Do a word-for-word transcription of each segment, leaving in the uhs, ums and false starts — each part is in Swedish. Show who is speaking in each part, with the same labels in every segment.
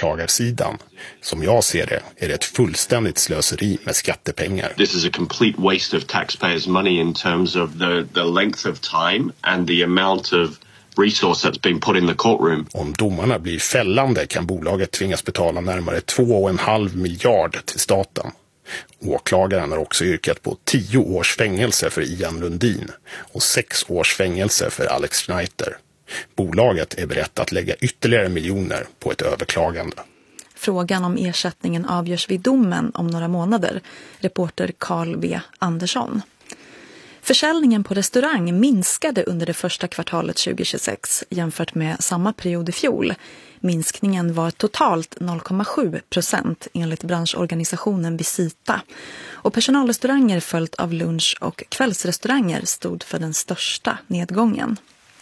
Speaker 1: åklagarsidan. Som jag ser det är det ett fullständigt slöseri med skattepengar.
Speaker 2: This is a complete waste of taxpayers' money in terms of the, the length of time and the amount of resource that's been put in the courtroom.
Speaker 1: Om domarna blir fällande kan bolaget tvingas betala närmare två och en halv miljard till staten. Åklagaren har också yrkat på tio års fängelse för Ian Lundin och sex års fängelse för Alex Schneider. Bolaget är berett att lägga ytterligare miljoner på ett överklagande.
Speaker 3: Frågan om ersättningen avgörs vid domen om några månader. Reporter Carl W. Andersson. Försäljningen på restaurang minskade under det första kvartalet tjugohundratjugosex jämfört med samma period i fjol. Minskningen var totalt noll komma sju procent enligt branschorganisationen Visita. Och personalrestauranger följt av lunch- och kvällsrestauranger stod för den största nedgången.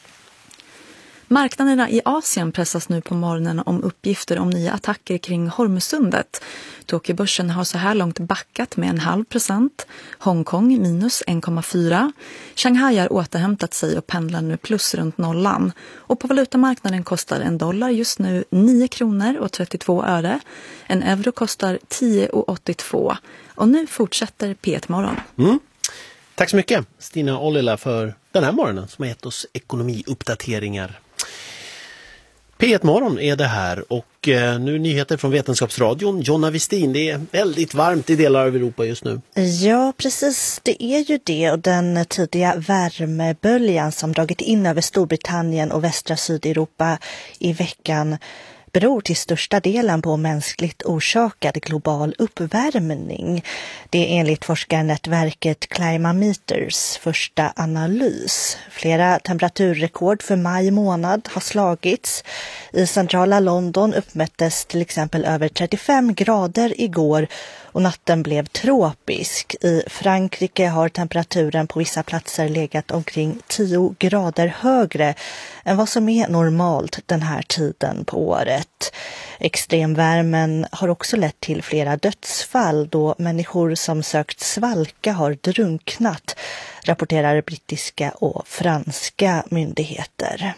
Speaker 3: Marknaderna i Asien pressas nu på morgonen om uppgifter om nya attacker kring Hormuzsundet. Tokyobörsen har så här långt backat med en halv procent. Hongkong minus en komma fyra. Shanghai har återhämtat sig och pendlar nu plus runt nollan. Och på valutamarknaden kostar en dollar just nu nio kronor och trettiotvå öre. En euro kostar tio och åttiotvå. Och nu fortsätter P ett-morgon.
Speaker 4: Mm. Tack så mycket Stina Ollila för den här morgonen som har gett oss ekonomiuppdateringar. P ett-morgon är det här och eh, nu nyheter från Vetenskapsradion. Jonna Westin, det är väldigt varmt i delar av Europa just nu.
Speaker 5: Ja, precis. Det är ju det och den tidiga värmeböljan som dragit in över Storbritannien och västra Sydeuropa i veckan beror till största delen på mänskligt orsakad global uppvärmning. Det är enligt forskarnätverket Climameters första analys. Flera temperaturrekord för maj månad har slagits. I centrala London uppmättes till exempel över trettiofem grader igår och natten blev tropisk. I Frankrike har temperaturen på vissa platser legat omkring tio grader högre än vad som är normalt den här tiden på året. Extremvärmen har också lett till flera dödsfall då människor som sökt svalka har drunknat, rapporterar brittiska och franska myndigheter.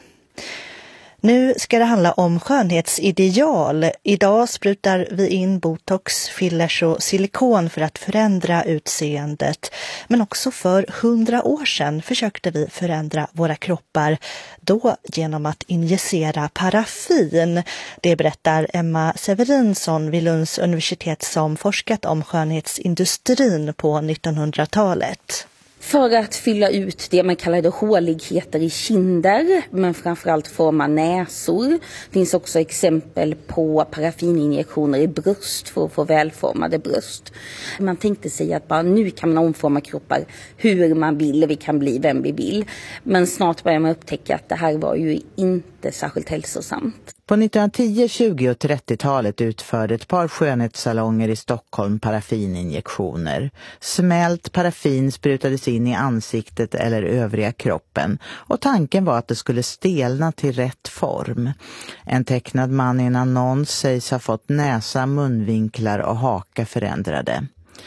Speaker 5: Nu ska det handla om skönhetsideal. Idag sprutar vi in botox, fillers och silikon för att förändra utseendet. Men också för hundra år sedan försökte vi förändra våra kroppar. Då genom att injicera paraffin. Det berättar Emma Severinsson vid Lunds universitet som forskat om skönhetsindustrin på nittonhundratalet.
Speaker 6: För att fylla ut det man kallar håligheter i kinder, men framförallt forma näsor. Det finns också exempel på paraffininjektioner i bröst för att få välformade bröst. Man tänkte sig att bara nu kan man omforma kroppar hur man vill, vi kan bli vem vi vill. Men snart börjar man upptäcka att det här var ju inte särskilt hälsosamt.
Speaker 7: På nittonhundratio-, tjugo- och trettiotalet utförde ett par skönhetssalonger i Stockholm paraffininjektioner. Smält paraffin sprutades in i ansiktet eller övriga kroppen och tanken var att det skulle stelna till rätt form. En tecknad man i en annons sägs ha fått näsa, munvinklar och haka förändrade.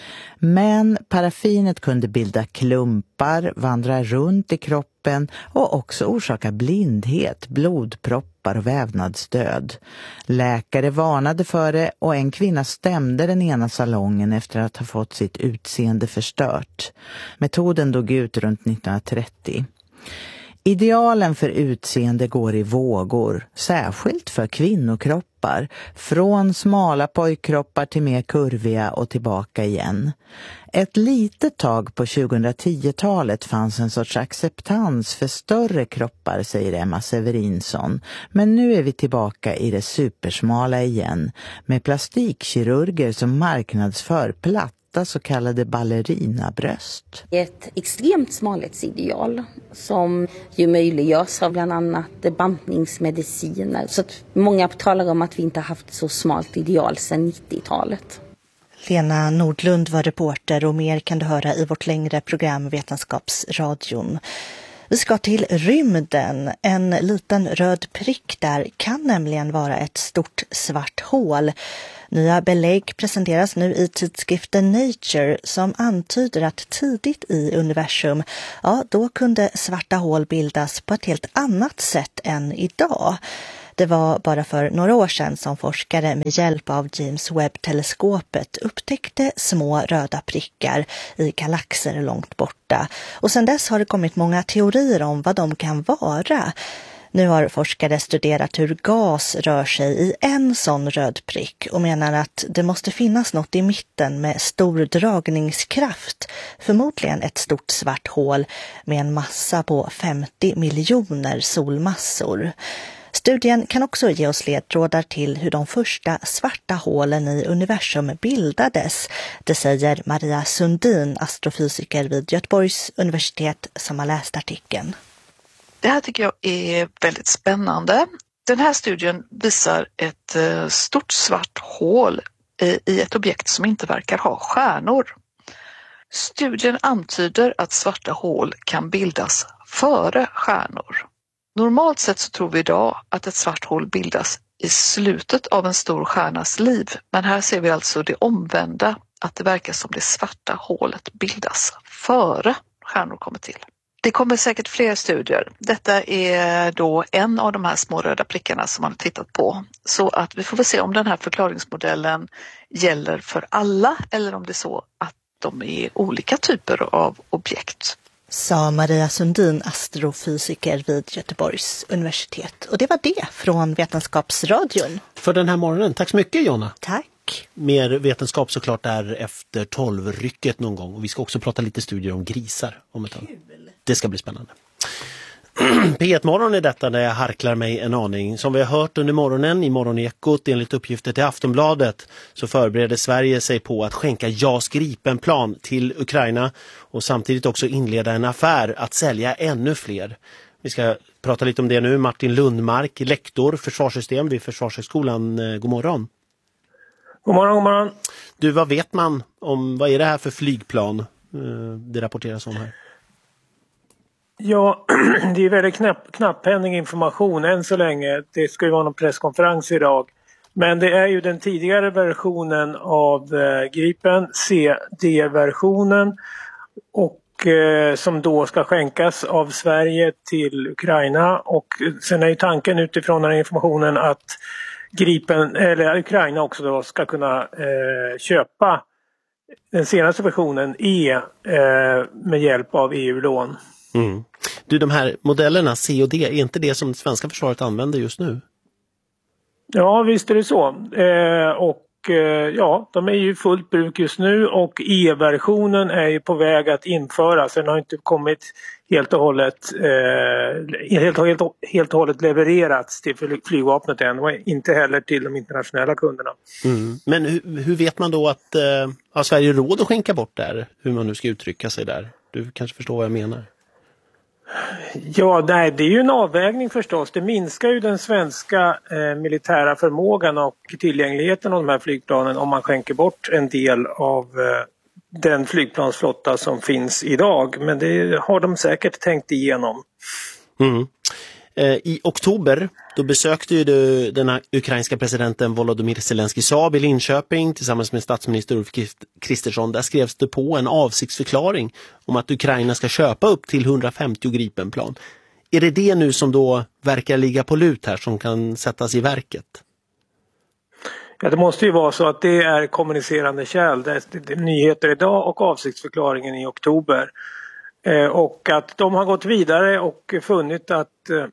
Speaker 7: Men paraffinet kunde bilda klumpar, vandra runt i kroppen och också orsaka blindhet, blodproppar och vävnadsdöd. Läkare varnade för det och en kvinna stämde den ena salongen efter att ha fått sitt utseende förstört. Metoden dog ut runt nittonhundratrettio. Idealen för utseende går i vågor, särskilt för kvinnokroppar, från smala pojkkroppar till mer kurviga och tillbaka igen. Ett litet tag på tjugohundratio-talet fanns en sorts acceptans för större kroppar, säger Emma Severinsson. Men nu är vi tillbaka i det supersmala igen, med plastikkirurger som marknadsför platt så kallade ballerinabröst.
Speaker 6: Ett extremt smalhetsideal som ju möjliggörs av bland annat bantningsmediciner. Så att många talar om att vi inte har haft så smalt ideal sedan nittiotalet.
Speaker 5: Lena Nordlund var reporter och mer kan du höra i vårt längre program Vetenskapsradion. Vi ska till rymden. En liten röd prick där kan nämligen vara ett stort svart hål. Nya belägg presenteras nu i tidskriften Nature som antyder att tidigt i universum, ja då kunde svarta hål bildas på ett helt annat sätt än idag. Det var bara för några år sedan som forskare med hjälp av James Webb-teleskopet upptäckte små röda prickar i galaxer långt borta. Och sedan dess har det kommit många teorier om vad de kan vara. Nu har forskare studerat hur gas rör sig i en sån röd prick och menar att det måste finnas något i mitten med stor dragningskraft, förmodligen ett stort svart hål med en massa på femtio miljoner solmassor. Studien kan också ge oss ledtrådar till hur de första svarta hålen i universum bildades. Det säger Maria Sundin, astrofysiker vid Göteborgs universitet, som har läst artikeln.
Speaker 8: Det här tycker jag är väldigt spännande. Den här studien visar ett stort svart hål i ett objekt som inte verkar ha stjärnor. Studien antyder att svarta hål kan bildas före stjärnor. Normalt sett så tror vi idag att ett svart hål bildas i slutet av en stor stjärnas liv. Men här ser vi alltså det omvända, att det verkar som det svarta hålet bildas före stjärnor kommer till. Det kommer säkert fler studier. Detta är då en av de här små röda prickarna som man har tittat på. Så att vi får väl se om den här förklaringsmodellen gäller för alla eller om det är så att de är olika typer av objekt.
Speaker 5: Sa Maria Sundin, astrofysiker vid Göteborgs universitet. Och det var det från Vetenskapsradion.
Speaker 4: För den här morgonen. Tack så mycket, Jonna.
Speaker 5: Tack.
Speaker 4: Mer vetenskap såklart där efter tolvrycket någon gång. Och vi ska också prata lite studier om grisar om ett tag. Det ska bli spännande. P ett-morgon är detta där jag harklar mig en aning. Som vi har hört under morgonen i Morgonekot enligt uppgifter till Aftonbladet så förbereder Sverige sig på att skänka JAS Gripenplan till Ukraina och samtidigt också inleda en affär att sälja ännu fler. Vi ska prata lite om det nu. Martin Lundmark, lektor försvarssystem vid Försvarshögskolan. God morgon.
Speaker 9: God morgon, god morgon.
Speaker 4: Du, vad vet man om, vad är det här för flygplan det rapporteras om här?
Speaker 9: Ja, det är väldigt knapp, knapphändig information än så länge. Det ska ju vara någon presskonferens idag. Men det är ju den tidigare versionen av eh, Gripen, C D-versionen, och eh, som då ska skänkas av Sverige till Ukraina. Och sen är ju tanken utifrån den här informationen att Gripen, eller Ukraina också då, ska kunna eh, köpa den senaste versionen E eh, med hjälp av E U-lån.
Speaker 4: Mm. Du, de här modellerna C och D, är inte det som det svenska försvaret använder just nu?
Speaker 9: Ja, visst är det så. Eh, och eh, ja, de är ju fullt bruk just nu och E-versionen är ju på väg att införas. Den har inte kommit helt och hållet, eh, helt, helt, helt och hållet levererats till flygvapnet än och inte heller till de internationella kunderna.
Speaker 4: Mm. Men hur, hur vet man då att eh, har Sverige råd att skänka bort där? Hur man nu ska uttrycka sig där? Du kanske förstår vad jag menar.
Speaker 9: Ja, nej, det är ju en avvägning förstås. Det minskar ju den svenska eh, militära förmågan och tillgängligheten av de här flygplanen om man skänker bort en del av eh, den flygplansflotta som finns idag. Men det har de säkert tänkt igenom.
Speaker 4: Mm. Eh, I oktober då besökte ju du den ukrainska presidenten Volodymyr Zelensky Saab i Linköping tillsammans med statsminister Ulf Kristersson. Där skrevs det på en avsiktsförklaring om att Ukraina ska köpa upp till hundrafemtio Gripenplan. Är det det nu som då verkar ligga på lut här som kan sättas i verket?
Speaker 9: Ja, det måste ju vara så att det är kommunicerande kärl. Det är, det är nyheter idag och avsiktsförklaringen i oktober. Eh, och att de har gått vidare och funnit att eh,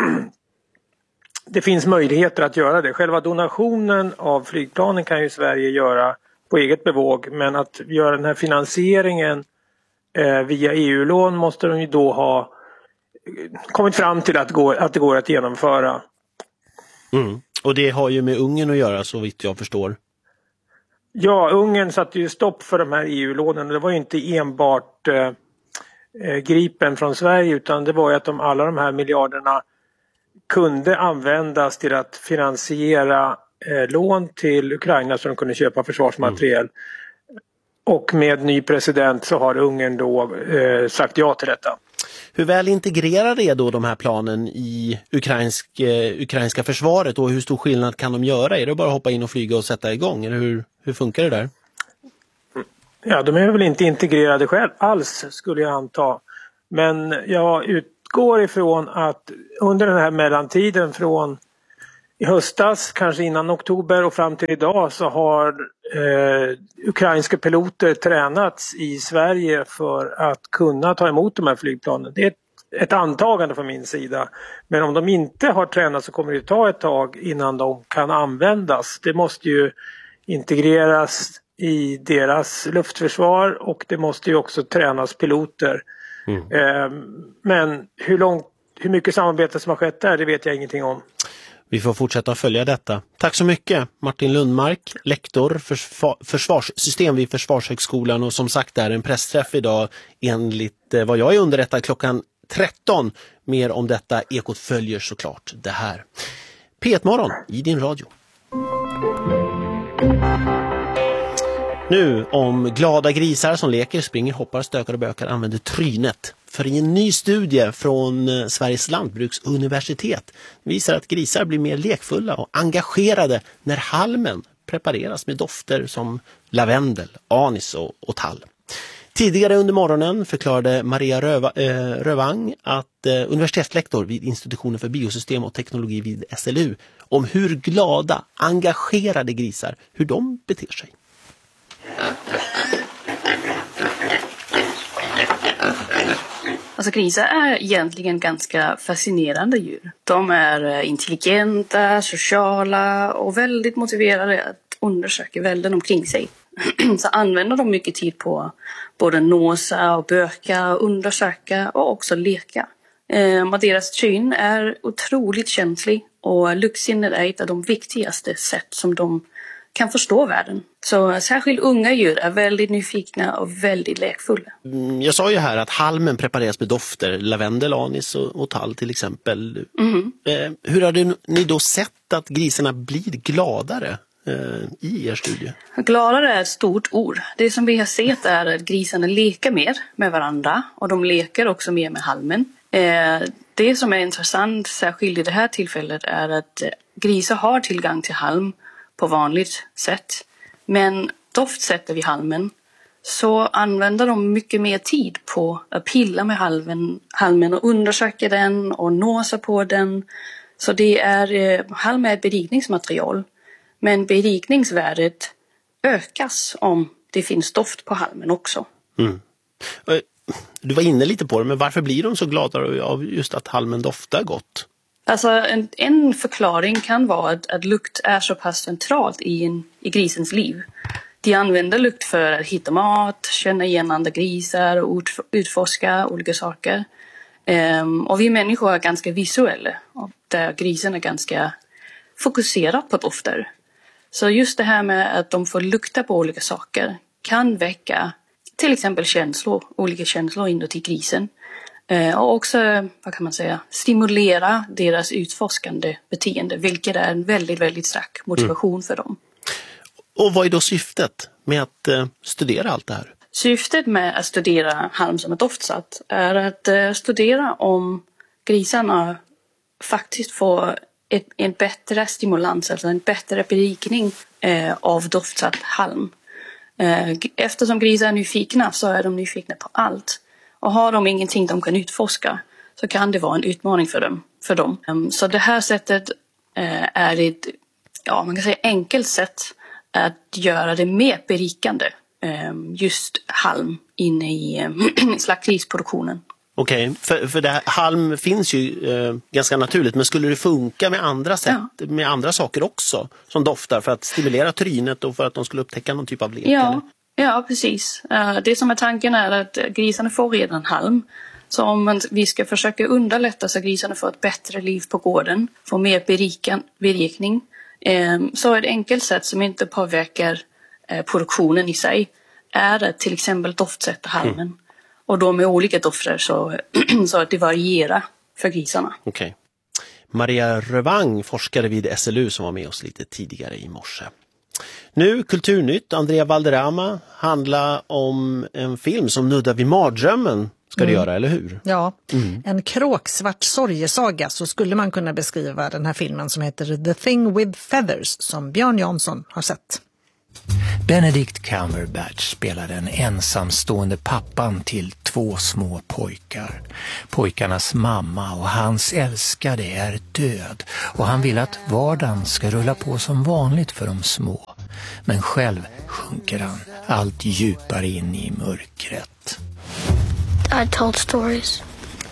Speaker 9: det finns möjligheter att göra det. Själva donationen av flygplanen kan ju Sverige göra på eget bevåg. Men att göra den här finansieringen eh, via E U-lån måste de ju då ha kommit fram till att, gå, att det går att genomföra.
Speaker 4: Mm. Och det har ju med Ungern att göra så vitt jag förstår.
Speaker 9: Ja, Ungern satte ju stopp för de här E U-lånen. Det var ju inte enbart eh, Gripen från Sverige utan det var ju att de, alla de här miljarderna kunde användas till att finansiera eh, lån till Ukraina så de kunde köpa försvarsmateriel. Mm. Och med ny president så har Ungern då eh, sagt ja till detta.
Speaker 4: Hur väl integrerade är då de här planen i ukrainsk, eh, ukrainska försvaret och hur stor skillnad kan de göra? Är det bara att hoppa in och flyga och sätta igång? Eller hur, hur funkar det där?
Speaker 9: Ja, de är väl inte integrerade själv alls skulle jag anta. Men jag utgår ifrån att under den här mellantiden från i höstas, kanske innan oktober och fram till idag, så har eh, ukrainska piloter tränats i Sverige för att kunna ta emot de här flygplanen. Det är ett, ett antagande från min sida. Men om de inte har tränat så kommer det ta ett tag innan de kan användas. Det måste ju integreras i deras luftförsvar och det måste ju också tränas piloter. Mm. Eh, men hur långt, hur mycket samarbete som har skett där, det vet jag ingenting om.
Speaker 4: Vi får fortsätta följa detta. Tack så mycket Martin Lundmark, lektor för försvarssystem vid Försvarshögskolan, och som sagt är en pressträff idag enligt vad jag är underrättad klockan tretton. Mer om detta Ekot följer såklart det här. P ett morgon i din radio. Nu om glada grisar som leker, springer, hoppar, stökar och bökar, använder trynet. För i en ny studie från Sveriges lantbruksuniversitet visar att grisar blir mer lekfulla och engagerade när halmen prepareras med dofter som lavendel, anis och, och tall. Tidigare under morgonen förklarade Maria Röva, eh, Rövang att eh, universitetslektor vid institutionen för biosystem och teknologi vid S L U om hur glada, engagerade grisar, hur de beter sig.
Speaker 10: Alltså grisar är egentligen ganska fascinerande djur. De är intelligenta, sociala och väldigt motiverade att undersöka världen omkring sig. Så använder de mycket tid på både nosa och böka, undersöka och också leka. Eh, deras syn är otroligt känslig och luktsinnet är ett av de viktigaste sätt som de kan förstå världen. Så särskilt unga djur är väldigt nyfikna och väldigt lekfulla.
Speaker 4: Jag sa ju här att halmen prepareras med dofter, lavendel, anis och, och tall till exempel. Mm. Eh, hur har det, ni då sett att grisarna blir gladare eh, i er studie?
Speaker 10: Gladare är ett stort ord. Det som vi har sett är att grisarna leker mer med varandra och de leker också mer med halmen. Eh, det som är intressant särskilt i det här tillfället är att grisar har tillgång till halm på vanligt sätt. Men doftsätter vi halmen så använder de mycket mer tid på att pilla med halmen, halmen och undersöka den och nosa på den. Så det är, eh, halm är ett berikningsmaterial. Men berikningsvärdet ökas om det finns doft på halmen också. Mm.
Speaker 4: Du var inne lite på det, men varför blir de så glada av just att halmen doftar gott?
Speaker 10: Alltså en, en förklaring kan vara att, att lukt är så pass centralt i, en, i grisens liv. De använder lukt för att hitta mat, känna igen andra grisar och utforska olika saker. Um, och vi människor är ganska visuella, och där grisen är ganska fokuserad på dofter. Så just det här med att de får lukta på olika saker kan väcka till exempel känslor, olika känslor inuti grisen. Och också, vad kan man säga, stimulera deras utforskande beteende, vilket är en väldigt, väldigt stark motivation mm. för dem.
Speaker 4: Och vad är då syftet med att uh, studera allt det här?
Speaker 10: Syftet med att studera halm som är doftsatt är att uh, studera om grisarna faktiskt får ett, en bättre stimulans, alltså en bättre berikning uh, av doftsatt halm. Uh, eftersom grisar är nyfikna så är de nyfikna på allt. Och har de ingenting de kan utforska så kan det vara en utmaning för dem. För dem. Så det här sättet är ett, ja, man kan säga enkelt sätt att göra det mer berikande. Just halm inne i slaktgrisproduktionen.
Speaker 4: Okej, okay. för, för det här, halm finns ju eh, ganska naturligt, men skulle det funka med andra sätt, ja. med andra saker också som doftar för att stimulera trynet och för att de skulle upptäcka någon typ av lek?
Speaker 10: Ja.
Speaker 4: Eller?
Speaker 10: Ja, precis. Det som är tanken är att grisarna får redan halm. Så om vi ska försöka underlätta så att grisarna får ett bättre liv på gården, får mer berikan, berikning, så ett enkelt sätt som inte påverkar produktionen i sig är att till exempel doftsätta halmen. Mm. Och då med olika dofter så, så att det varierar för grisarna.
Speaker 4: Okej. Okay. Maria Rövang, forskare vid S L U som var med oss lite tidigare i morse. Nu Kulturnytt, Andrea Valderrama, handlar om en film som nuddar vid mardrömmen, ska det mm. göra, eller hur?
Speaker 11: Ja, mm. en kråksvart sorgesaga, så skulle man kunna beskriva den här filmen som heter The Thing with Feathers, som Björn Jansson har sett.
Speaker 12: Benedict Cumberbatch spelar den ensamstående pappan till två små pojkar. Pojkarnas mamma och hans älskade är död och han vill att vardagen ska rulla på som vanligt för de små. Men själv sjunker han allt djupare in i mörkret.
Speaker 13: Dad told stories.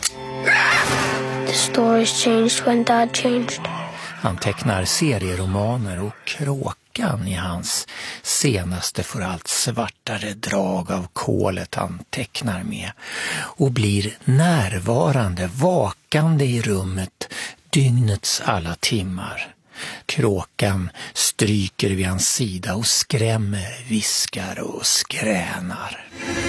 Speaker 13: The stories changed when Dad changed.
Speaker 12: Han tecknar serieromaner och Kråkan i hans senaste får allt svartare drag av kolet han tecknar med och blir närvarande, vakande i rummet dygnets alla timmar. Kråkan stryker vid hans sida och skrämmer, viskar och skränar.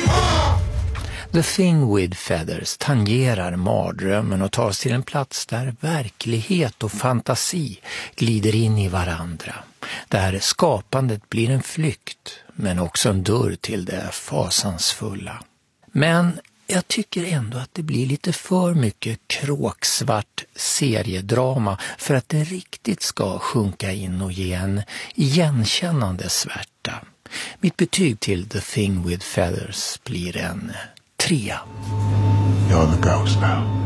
Speaker 12: The Thing with Feathers tangerar mardrömmen och tar till en plats där verklighet och fantasi glider in i varandra. Där skapandet blir en flykt, men också en dörr till det fasansfulla. Men jag tycker ändå att det blir lite för mycket kråksvart seriedrama för att det riktigt ska sjunka in och ge en igenkännande svärta. Mitt betyg till The Thing with Feathers blir en trea.
Speaker 14: You're the ghost now.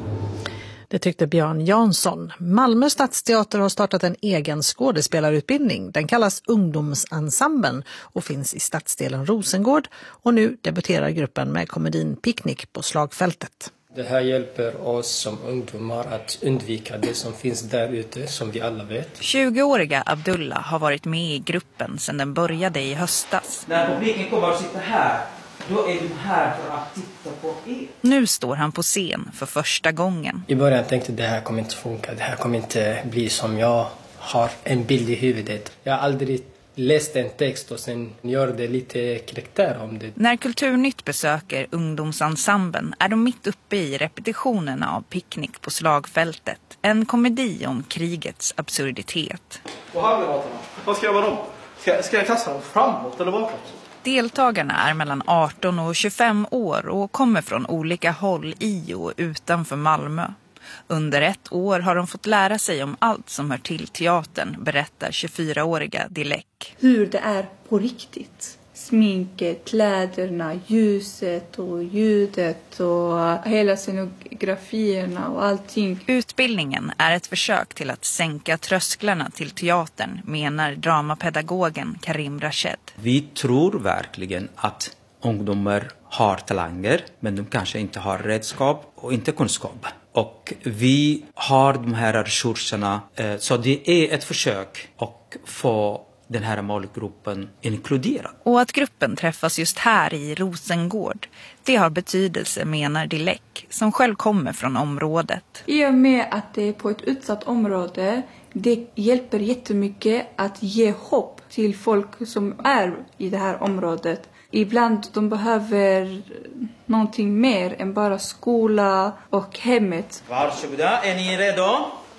Speaker 11: Det tyckte Björn Jansson. Malmö stadsteater har startat en egen skådespelarutbildning. Den kallas Ungdomsensemblen och finns i stadsdelen Rosengård. Och nu debuterar gruppen med komedin Picknick på slagfältet.
Speaker 15: Det här hjälper oss som ungdomar att undvika det som finns där ute, som vi alla vet.
Speaker 16: tjugoåriga Abdullah har varit med i gruppen sedan den började i höstas.
Speaker 17: När publiken kommer att sitta här, då är du här för att titta på er.
Speaker 16: Nu står han på scen för första gången.
Speaker 15: I början tänkte jag det här kommer inte funka. Det här kommer inte bli som jag har en bild i huvudet. Jag har aldrig läst en text och sen gör det lite karaktär om det.
Speaker 16: När Kulturnytt besöker Ungdomsensemblen är de mitt uppe i repetitionerna av Picknick på slagfältet. En komedi om krigets absurditet.
Speaker 17: Och handledatorna, vad ska jag göra dem? Ska, ska jag kasta dem framåt eller bakåt?
Speaker 16: Deltagarna är mellan arton och tjugofem år och kommer från olika håll i och utanför Malmö. Under ett år har de fått lära sig om allt som hör till teatern, berättar tjugofyraåriga Dilek.
Speaker 18: Hur det är på riktigt. Sminket, kläderna, ljuset och ljudet och hela scenografierna och allting.
Speaker 16: Utbildningen är ett försök till att sänka trösklarna till teatern, menar dramapedagogen Karim Rashed.
Speaker 17: Vi tror verkligen att ungdomar har talanger, men de kanske inte har redskap och inte kunskap. Och vi har de här resurserna, så det är ett försök att få den här målgruppen inkluderad.
Speaker 16: Och att gruppen träffas just här i Rosengård, det har betydelse, menar Dilek, som själv kommer från området.
Speaker 18: I och med att det är på ett utsatt område, det hjälper jättemycket att ge hopp till folk som är i det här området. Ibland de behöver någonting mer än bara skola och hemmet.
Speaker 17: Varsågoda, är ni redo?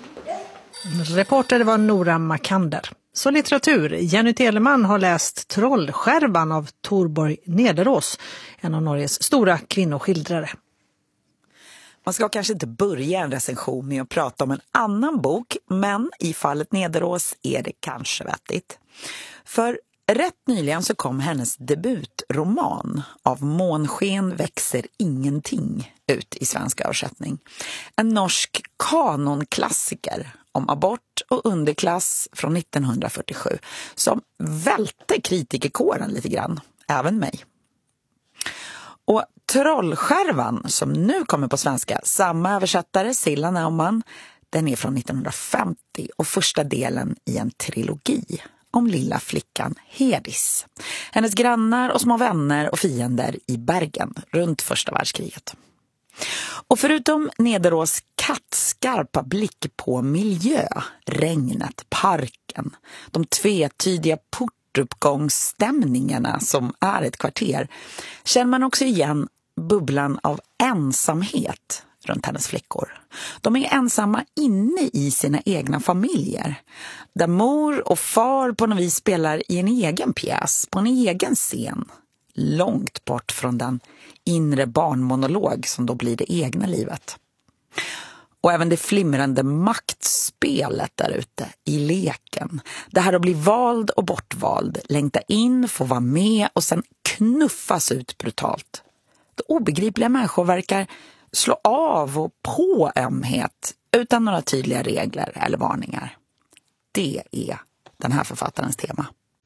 Speaker 11: Reporter var Nora Makander. Så litteratur. Jenny Telemann har läst Trollskärvan av Torborg Nederås, en av Norges stora kvinnoskildrare.
Speaker 19: Man ska kanske inte börja en recension med att prata om en annan bok, men i fallet Nederås är det kanske vettigt. För rätt nyligen så kom hennes debutroman Av månsken växer ingenting ut i svensk översättning. En norsk kanonklassiker om abort och underklass från nittonhundrafyrtiosju som välte kritikerkåren lite grann, även mig. Och Trollskärvan som nu kommer på svenska, samma översättare, Silla Naumann, den är från nittonhundrafemtio och första delen i en trilogi om lilla flickan Hedis. Hennes grannar och små vänner och fiender i Bergen runt första världskriget. Och förutom Nederås kattskarpa blick på miljö, regnet, parken, de tvetydiga portuppgångsstämningarna som är ett kvarter, känner man också igen bubblan av ensamhet runt hennes flickor. De är ensamma inne i sina egna familjer, där mor och far på något vis spelar i en egen pjäs, på en egen scen, långt bort från den inre barnmonolog som då blir det egna livet. Och även det flimrande maktspelet där ute i leken. Det här att bli vald och bortvald, längta in, få vara med och sen knuffas ut brutalt. Det obegripliga människor verkar slå av och på ömhet utan några tydliga regler eller varningar. Det är den här författarens tema.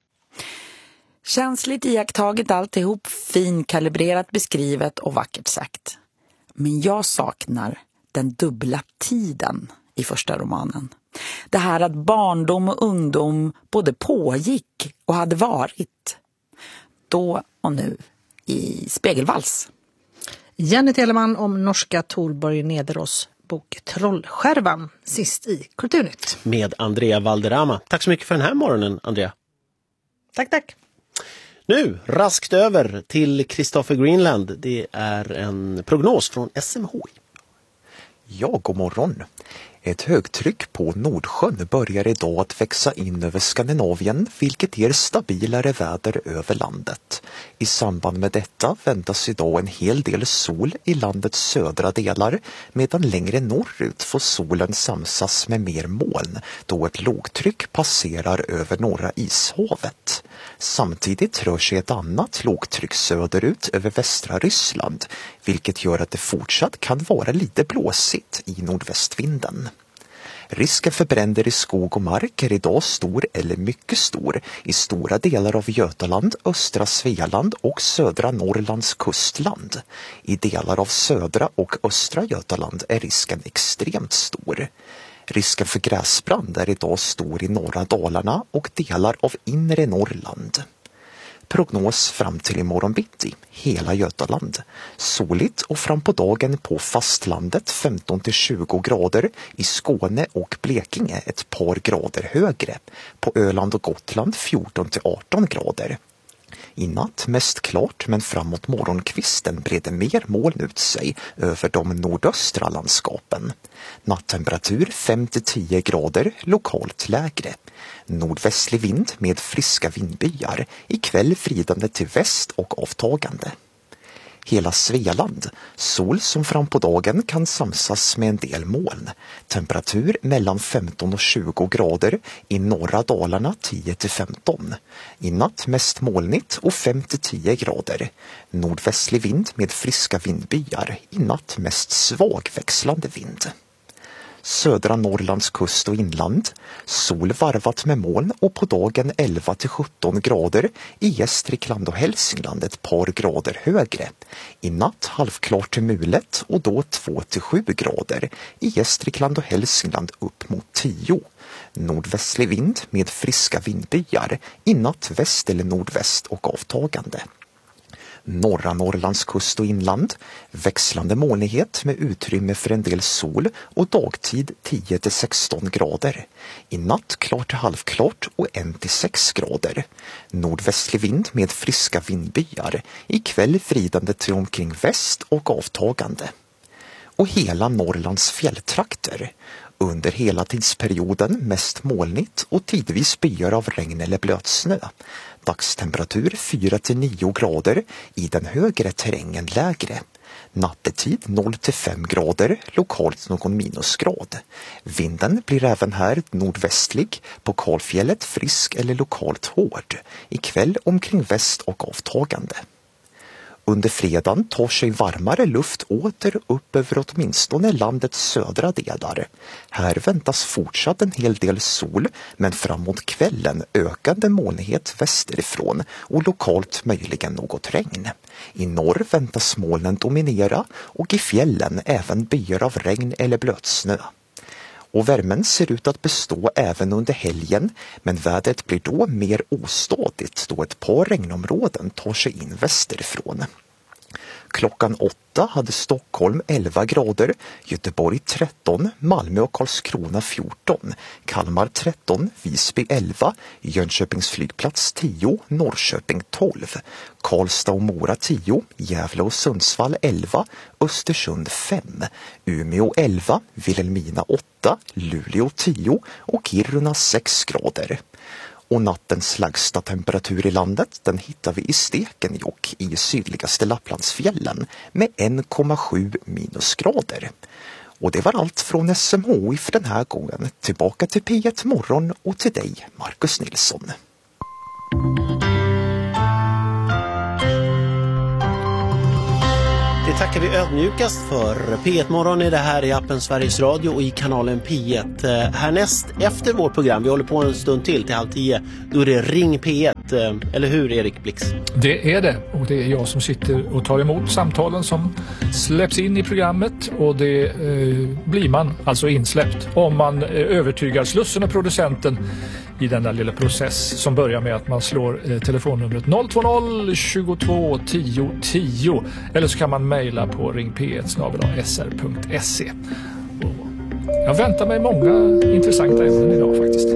Speaker 19: Känsligt iakttaget alltihop, finkalibrerat beskrivet och vackert sagt. Men jag saknar den dubbla tiden i första romanen. Det här att barndom och ungdom både pågick och hade varit. Då och nu i Spegelvals.
Speaker 11: Jenny Telemann om norska Torborg Nederås bok Trollskärvan, sist i Kulturnytt.
Speaker 4: Med Andrea Valderrama. Tack så mycket för den här morgonen, Andrea.
Speaker 5: Tack, tack.
Speaker 4: Nu, raskt över till Christopher Greenland. Det är en prognos från S M H I.
Speaker 20: Ja, god morgon. Ett högtryck på Nordsjön börjar idag att växa in över Skandinavien, vilket ger stabilare väder över landet. I samband med detta väntas idag en hel del sol i landets södra delar, medan längre norrut får solen samsas med mer moln, då ett lågtryck passerar över norra ishavet. Samtidigt rör sig ett annat lågtryck söderut över västra Ryssland, vilket gör att det fortsatt kan vara lite blåsigt i nordvästvinden. Risken för bränder i skog och mark är idag stor eller mycket stor i stora delar av Götaland, östra Svealand och södra Norrlands kustland. I delar av södra och östra Götaland är risken extremt stor. Risken för gräsbrand är idag stor i norra Dalarna och delar av inre Norrland. Prognos fram till imorgon bitti, hela Götaland. Soligt och fram på dagen på fastlandet femton till tjugo grader, i Skåne och Blekinge ett par grader högre. På Öland och Gotland fjorton till arton grader. I natt mest klart, men framåt morgonkvisten breder mer moln ut sig över de nordöstra landskapen. Nattemperatur fem till tio grader, lokalt lägre. Nordvästlig vind med friska vindbyar, ikväll vridande till väst och avtagande. Hela Svealand, sol som fram på dagen kan samsas med en del moln. Temperatur mellan femton och tjugo grader, i norra Dalarna tio till femton. I natt mest molnigt och fem till tio grader. Nordvästlig vind med friska vindbyar, i natt mest svag växlande vind. Södra Norrlands kust och inland, sol varvat med moln och på dagen elva till sjutton grader, i Gästrikland och Hälsingland ett par grader högre. I natt halvklart till mulet och då två till sju grader, i Gästrikland och Hälsingland upp mot tio. Nordvästlig vind med friska vindbyar, i natt väst eller nordväst och avtagande. Norra Norrlands kust och inland, växlande molnighet med utrymme för en del sol och dagtid tio till sexton grader. I natt klart till halvklart och ett till sex grader. Nordvästlig vind med friska vindbyar, ikväll vridande till omkring väst och avtagande. Och hela Norrlands fjälltrakter. Under hela tidsperioden mest molnigt och tidvis byar av regn eller blötsnö. Dagstemperatur fyra till nio grader, i den högre terrängen lägre. Nattetid noll till fem grader, lokalt någon minusgrad. Vinden blir även här nordvästlig, på kalfjället frisk eller lokalt hård. Ikväll omkring väst och avtagande. Under fredagen tar sig varmare luft åter upp över åtminstone landets södra delar. Här väntas fortsatt en hel del sol, men framåt kvällen ökande molnighet västerifrån och lokalt möjligen något regn. I norr väntas molnen dominera och i fjällen även byar av regn eller blötsnö. Och värmen ser ut att bestå även under helgen, men vädret blir då mer ostadigt då ett par regnområden tar sig in västerifrån. Klockan åtta hade Stockholm elva grader, Göteborg tretton, Malmö och Karlskrona fjorton, Kalmar tretton, Visby elva, Jönköpings flygplats tio, Norrköping tolv, Karlstad och Mora tio, Gävle och Sundsvall elva, Östersund fem, Umeå elva, Vilhelmina åtta, Luleå tio och Kiruna sex grader. Och nattens lägsta temperatur i landet, den hittar vi i Stekenjokk i sydligaste Lapplandsfjällen med en komma sju minusgrader. Och det var allt från S M H I för den här gången. Tillbaka till P ett Morgon och till dig, Marcus Nilsson.
Speaker 4: Det tackar vi ödmjukast för. P ett Morgon är det här i appen Sveriges Radio och i kanalen P ett. Härnäst efter vårt program, vi håller på en stund till till halv tio, då är det Ring P ett. Eller hur, Erik Blix?
Speaker 21: Det är det, och det är jag som sitter och tar emot samtalen som släpps in i programmet, och det eh, blir man alltså insläppt om man eh, övertygar Slussen och producenten i den där lilla process som börjar med att man slår eh, telefonnumret noll två noll tjugotvå tio tio, eller så kan man mejla på ring p ett snabel-a s r punkt se. Jag väntar mig många intressanta ämnen idag faktiskt.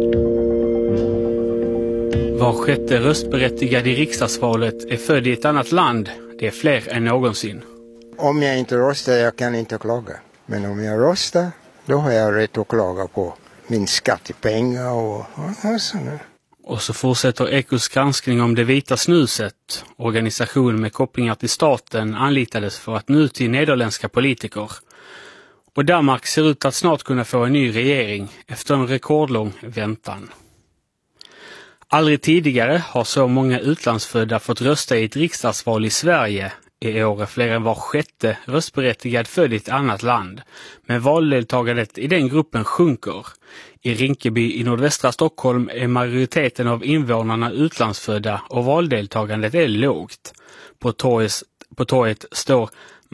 Speaker 22: Var sjätte röstberättigad i riksdagsvalet är född i ett annat land. Det är fler än någonsin.
Speaker 23: Om jag inte röstar, jag kan inte klaga. Men om jag röstar, då har jag rätt att klaga på min skattepengar och, och sådär.
Speaker 22: Och så fortsätter Ekos granskning om det vita snuset. Organisationen med kopplingar till staten anlitades för att nu till nederländska politiker. Och Danmark ser ut att snart kunna få en ny regering efter en rekordlång väntan. Aldrig tidigare har så många utlandsfödda fått rösta i ett riksdagsval i Sverige. I år är fler än var sjätte röstberättigad född i ett annat land. Men valdeltagandet i den gruppen sjunker. I Rinkeby i nordvästra Stockholm är majoriteten av invånarna utlandsfödda och valdeltagandet är lågt. På torget, på torget står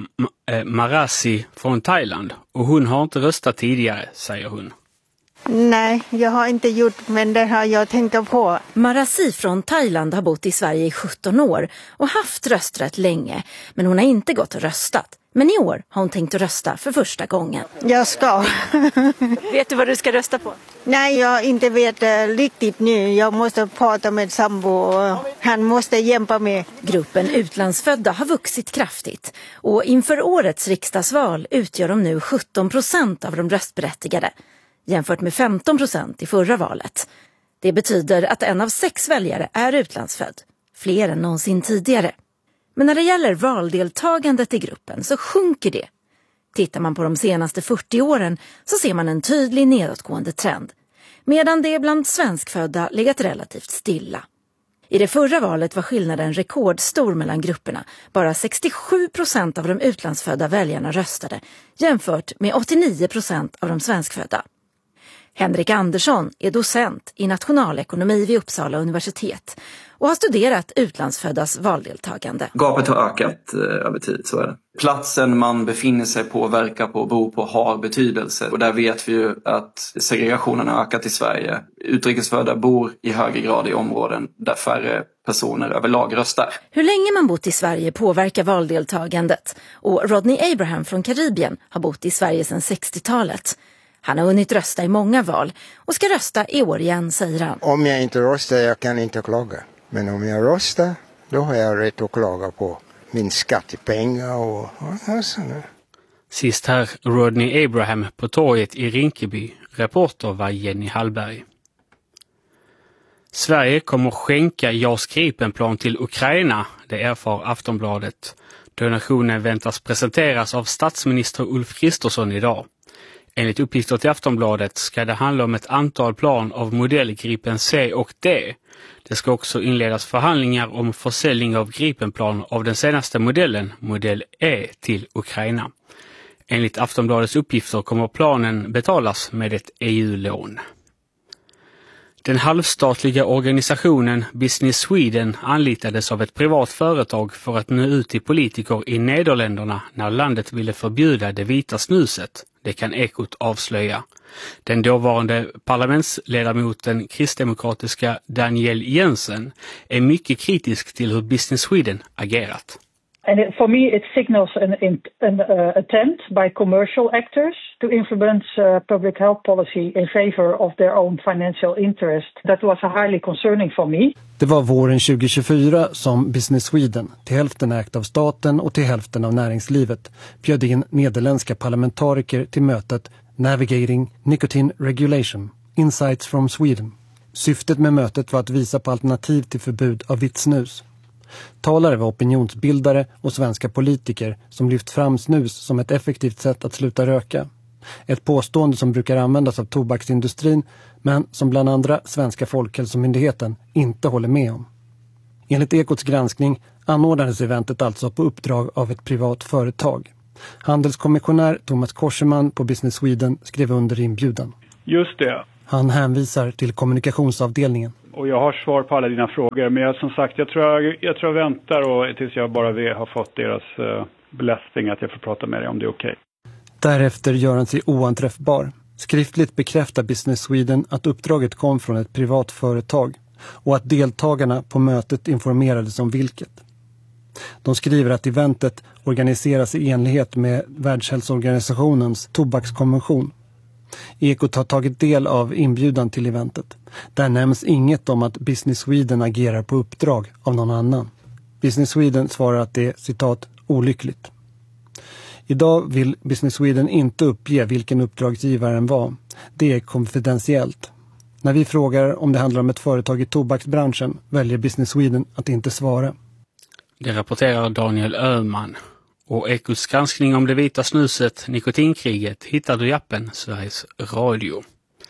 Speaker 22: Marasi från Thailand, och hon har inte röstat tidigare, säger hon.
Speaker 24: Nej, jag har inte gjort, men det har jag tänkt på.
Speaker 3: Marasi från Thailand har bott i Sverige i sjutton år och haft rösträtt länge, men hon har inte gått och röstat. Men i år har hon tänkt att rösta för första gången.
Speaker 24: Jag ska.
Speaker 3: Vet du vad du ska rösta på?
Speaker 24: Nej, jag inte vet uh, riktigt nu. Jag måste prata med sambo och han måste hjälpa mig.
Speaker 3: Gruppen utlandsfödda har vuxit kraftigt, och inför årets riksdagsval utgör de nu sjutton procent av de röstberättigade, jämfört med femton procent i förra valet. Det betyder att en av sex väljare är utlandsfödd, fler än någonsin tidigare. Men när det gäller valdeltagandet i gruppen så sjunker det. Tittar man på de senaste fyrtio åren så ser man en tydlig nedåtgående trend, medan det bland svenskfödda legat relativt stilla. I det förra valet var skillnaden rekordstor mellan grupperna. Bara sextiosju procent av de utlandsfödda väljarna röstade, jämfört med åttionio procent av de svenskfödda. Henrik Andersson är docent i nationalekonomi vid Uppsala universitet och har studerat utlandsföddas valdeltagande.
Speaker 25: Gapet har ökat eh, över tid, så är det. Platsen man befinner sig på, verkar på, bor på har betydelse. Och där vet vi ju att segregationen har ökat i Sverige. Utrikesfödda bor i högre grad i områden där färre personer överlag röstar.
Speaker 3: Hur länge man bott i Sverige påverkar valdeltagandet. Och Rodney Abraham från Karibien har bott i Sverige sedan sextiotalet. Han har hunnit rösta i många val och ska rösta i år igen, säger han.
Speaker 23: Om jag inte röstar, jag kan inte klaga. Men om jag röstar, då har jag rätt att klaga på min skattepengar och, och sådär.
Speaker 22: Sist här Rodney Abraham på torget i Rinkeby. Reporter var Jenny Hallberg. Sverige kommer skänka JAS Gripenplan till Ukraina, det erfar Aftonbladet. Donationen väntas presenteras av statsminister Ulf Kristersson idag. Enligt uppgifter till Aftonbladet ska det handla om ett antal plan av modell Gripen C och D. Det ska också inledas förhandlingar om försäljning av Gripenplan av den senaste modellen, modell E, till Ukraina. Enligt Aftonbladets uppgifter kommer planen betalas med ett E U-lån. Den halvstatliga organisationen Business Sweden anlitades av ett privat företag för att nå ut till politiker i Nederländerna när landet ville förbjuda det vita snuset. Det kan Ekot avslöja. Den dåvarande parlamentsledamoten kristdemokratiska Daniel Jensen är mycket kritisk till hur Business Sweden agerat.
Speaker 26: And it, for me, it signals an, an uh, attempt by commercial actors to influence uh, public health policy in favor of their own financial interest. That was highly concerning for me.
Speaker 27: Det var våren tjugo tjugofyra som Business Sweden, till hälften ägt av staten och till hälften av näringslivet, bjöd in nederländska parlamentariker till mötet Navigating Nicotine Regulation, Insights from Sweden. Syftet med mötet var att visa på alternativ till förbud av vitt snus. Talare var opinionsbildare och svenska politiker som lyft fram snus som ett effektivt sätt att sluta röka. Ett påstående som brukar användas av tobaksindustrin men som bland andra Svenska Folkhälsomyndigheten inte håller med om. Enligt Ekots granskning anordnades eventet alltså på uppdrag av ett privat företag. Handelskommissionär Thomas Korseman på Business Sweden skrev under inbjudan.
Speaker 1: Just det.
Speaker 27: Han hänvisar till kommunikationsavdelningen.
Speaker 1: Och jag har svar på alla dina frågor, men jag, som sagt, jag tror jag, jag, tror jag väntar och, tills jag bara har fått deras uh, beläsning att jag får prata med dig om det är okej. Okay.
Speaker 27: Därefter gör han sig oanträffbar. Skriftligt bekräftar Business Sweden att uppdraget kom från ett privat företag och att deltagarna på mötet informerades om vilket. De skriver att eventet organiseras i enlighet med Världshälsoorganisationens tobakskonvention. Ekot har tagit del av inbjudan till eventet. Där nämns inget om att Business Sweden agerar på uppdrag av någon annan. Business Sweden svarar att det är, citat, olyckligt. Idag vill Business Sweden inte uppge vilken uppdragsgivaren var. Det är konfidentiellt. När vi frågar om det handlar om ett företag i tobaksbranschen väljer Business Sweden att inte svara.
Speaker 22: Det rapporterar Daniel Öhman. Och Ekots granskning om det vita snuset, nikotinkriget, hittar du i appen Sveriges Radio.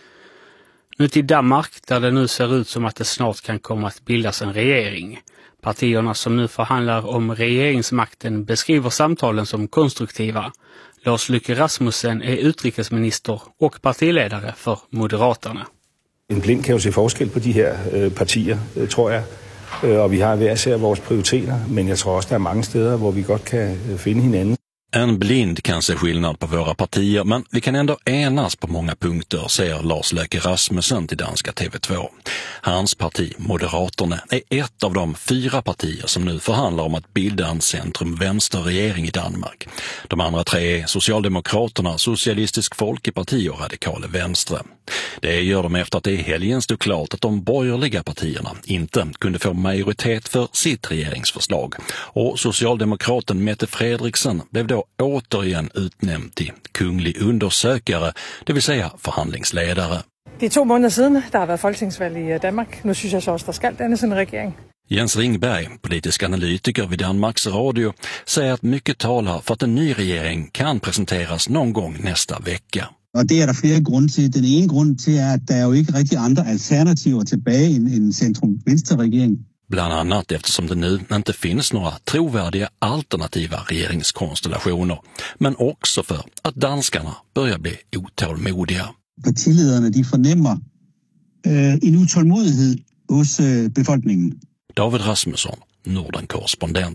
Speaker 22: Nu till Danmark, där det nu ser ut som att det snart kan komma att bildas en regering. Partierna som nu förhandlar om regeringsmakten beskriver samtalen som konstruktiva. Lars Løkke Rasmussen är utrikesminister och partiledare för Moderaterna.
Speaker 2: En blind kan jo se forskel på de her øh, partier, øh, tror jeg. Og vi har hver især vores prioriteter, men jeg tror også, der er mange steder, hvor vi godt kan øh, finde hinanden.
Speaker 6: En blind kan se skillnad på våra partier, men vi kan ändå enas på många punkter, säger Lars Løkke Rasmussen till danska T V två. Hans parti, Moderaterna, är ett av de fyra partier som nu förhandlar om att bilda en centrum-vänsterregering i Danmark. De andra tre är Socialdemokraterna, Socialistisk Folkeparti och Radikale Venstre. Det gör de efter att det i helgen stod klart att de borgerliga partierna inte kunde få majoritet för sitt regeringsförslag. Och socialdemokraten Mette Frederiksen blev då återigen utnämnd till kunglig undersökare, det vill säga förhandlingsledare.
Speaker 7: Det är två månader sedan det har varit folketingsvalg i Danmark. Nu syns jag så att det ska dannas en regering.
Speaker 6: Jens Ringberg, politisk analytiker vid Danmarks Radio, säger att mycket talar för att en ny regering kan presenteras någon gång nästa vecka.
Speaker 8: Och det är det flera grunder till. Den ena grunden till är att det är ju inte riktigt andra alternativ tillbaka i en, en centrum-vänsterregering.
Speaker 6: Bland annat eftersom det nu inte finns några trovärdiga alternativa regeringskonstellationer. Men också för att danskarna börjar bli otålmodiga.
Speaker 8: Partiledarna de förnämmer eh, en utålmodighet hos eh, befolkningen.
Speaker 6: David Rasmusson, Norden-korrespondent.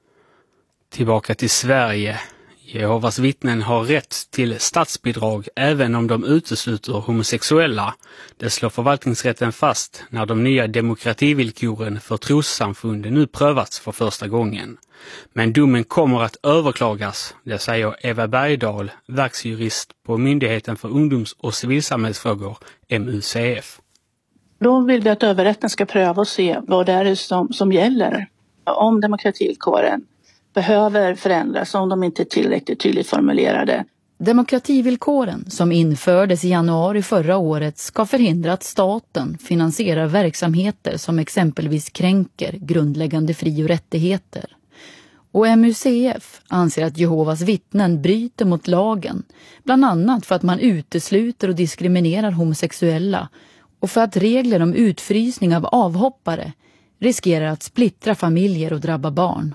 Speaker 22: Tillbaka till Sverige. Jehovas vittnen har rätt till statsbidrag även om de utesluter homosexuella. Det slår förvaltningsrätten fast när de nya demokrativillkoren för trossamfunden nu prövats för första gången. Men domen kommer att överklagas, det säger Eva Bergdahl, verksjurist på Myndigheten för ungdoms- och civilsamhällsfrågor, M U C F.
Speaker 9: Då vill vi att överrätten ska pröva och se vad det är som, som gäller. Om demokrativillkoren behöver förändras om de inte är tillräckligt tydligt formulerade.
Speaker 10: Demokrativillkoren som infördes i januari förra året ska förhindra att staten finansierar verksamheter som exempelvis kränker grundläggande fri- och rättigheter. Och M U C F anser att Jehovas vittnen bryter mot lagen, bland annat för att man utesluter och diskriminerar homosexuella och för att regler om utfrysning av avhoppare riskerar att splittra familjer och drabba barn.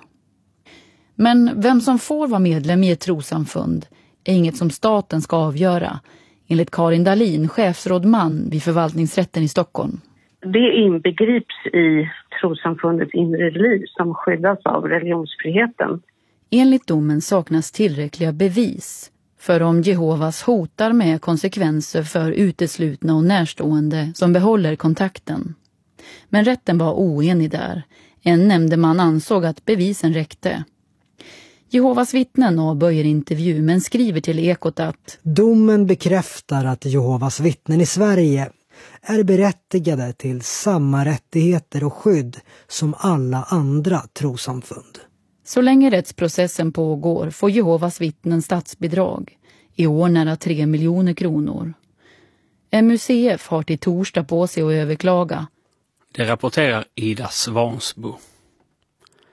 Speaker 10: Men vem som får vara medlem i ett trossamfund är inget som staten ska avgöra, enligt Karin Dahlin, chefsrådman vid förvaltningsrätten i Stockholm.
Speaker 28: Det inbegrips i trossamfundets inre liv som skyddas av religionsfriheten.
Speaker 10: Enligt domen saknas tillräckliga bevis för om Jehovas hotar med konsekvenser för uteslutna och närstående som behåller kontakten. Men rätten var oenig där. En nämndeman ansåg att bevisen räckte. Jehovas vittnen avböjer intervju men skriver till Ekot att
Speaker 29: domen bekräftar att Jehovas vittnen i Sverige är berättigade till samma rättigheter och skydd som alla andra trossamfund.
Speaker 10: Så länge rättsprocessen pågår får Jehovas vittnen statsbidrag, i år nära tre miljoner kronor. M U C F har till torsdag på sig att överklaga.
Speaker 22: Det rapporterar Ida Svansbo.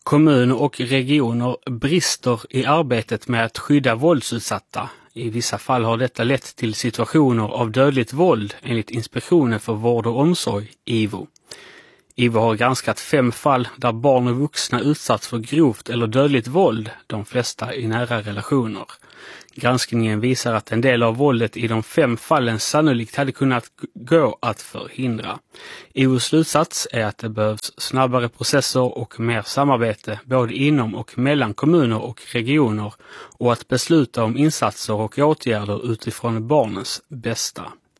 Speaker 22: Kommuner och regioner brister i arbetet med att skydda våldsutsatta. I vissa fall har detta lett till situationer av dödligt våld enligt Inspektionen för vård och omsorg, I V O. I V O har granskat fem fall där barn och vuxna utsatts för grovt eller dödligt våld, de flesta i nära relationer. Granskningen visar att en del av våldet i de fem fallen sannolikt hade kunnat gå att förhindra. I V O:s slutsats är att det behövs snabbare processer och mer samarbete både inom och mellan kommuner och regioner och att besluta om insatser och åtgärder utifrån barnens bästa.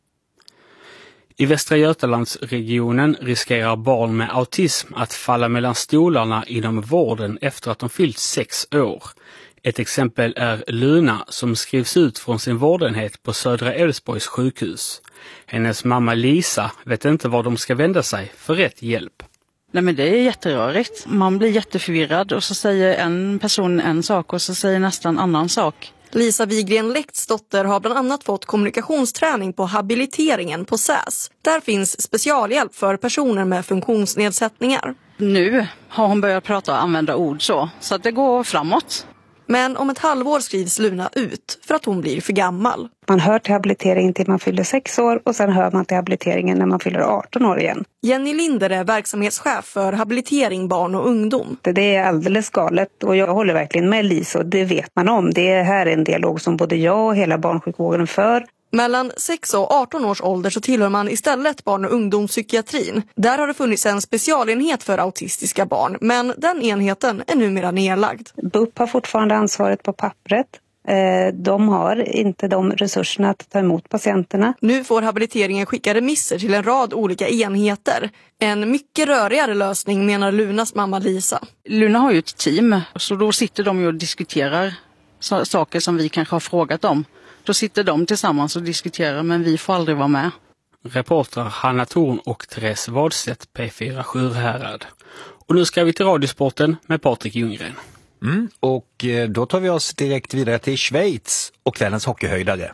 Speaker 22: I Västra Götalandsregionen riskerar barn med autism att falla mellan stolarna inom vården efter att de fyllt sex år. Ett exempel är Luna som skrivs ut från sin vårdenhet på Södra Älvsborgs sjukhus. Hennes mamma Lisa vet inte var de ska vända sig för rätt hjälp.
Speaker 11: Nej, men det är jätterörigt. Man blir jätteförvirrad och så säger en person en sak och så säger nästan en annan sak.
Speaker 12: Lisa Wigren Läktsdotter har bland annat fått kommunikationsträning på habiliteringen på S Ä S. Där finns specialhjälp för personer med funktionsnedsättningar.
Speaker 11: Nu har hon börjat prata och använda ord så, så att det går framåt.
Speaker 12: Men om ett halvår skrivs Luna ut för att hon blir för gammal.
Speaker 13: Man hör till habiliteringen till man fyller sex år och sen hör man till habiliteringen när man fyller arton år igen.
Speaker 12: Jenny Linder är verksamhetschef för habilitering barn och ungdom.
Speaker 13: Det är alldeles galet och jag håller verkligen med Lisa och det vet man om. Det är här en dialog som både jag och hela barnsjukvården för.
Speaker 12: Mellan sex och arton års ålder så tillhör man istället barn- och ungdomspsykiatrin. Där har det funnits en specialenhet för autistiska barn, men den enheten är numera nedlagd.
Speaker 13: B U P har fortfarande ansvaret på pappret. De har inte de resurserna att ta emot patienterna.
Speaker 12: Nu får habiliteringen skicka remisser till en rad olika enheter. En mycket rörigare lösning menar Lunas mamma Lisa.
Speaker 11: Luna har ju ett team, så då sitter de ju och diskuterar saker som vi kanske har frågat om. Då sitter de tillsammans och diskuterar, men vi får aldrig vara med.
Speaker 22: Reportrar Hanna Thorn och Therese Wadstedt, P fyra Sjurhärad. Och nu ska vi till Radiosporten med Patrik Ljunggren.
Speaker 14: Mm, och då tar vi oss direkt vidare till Schweiz och kvällens hockeyhöjdare.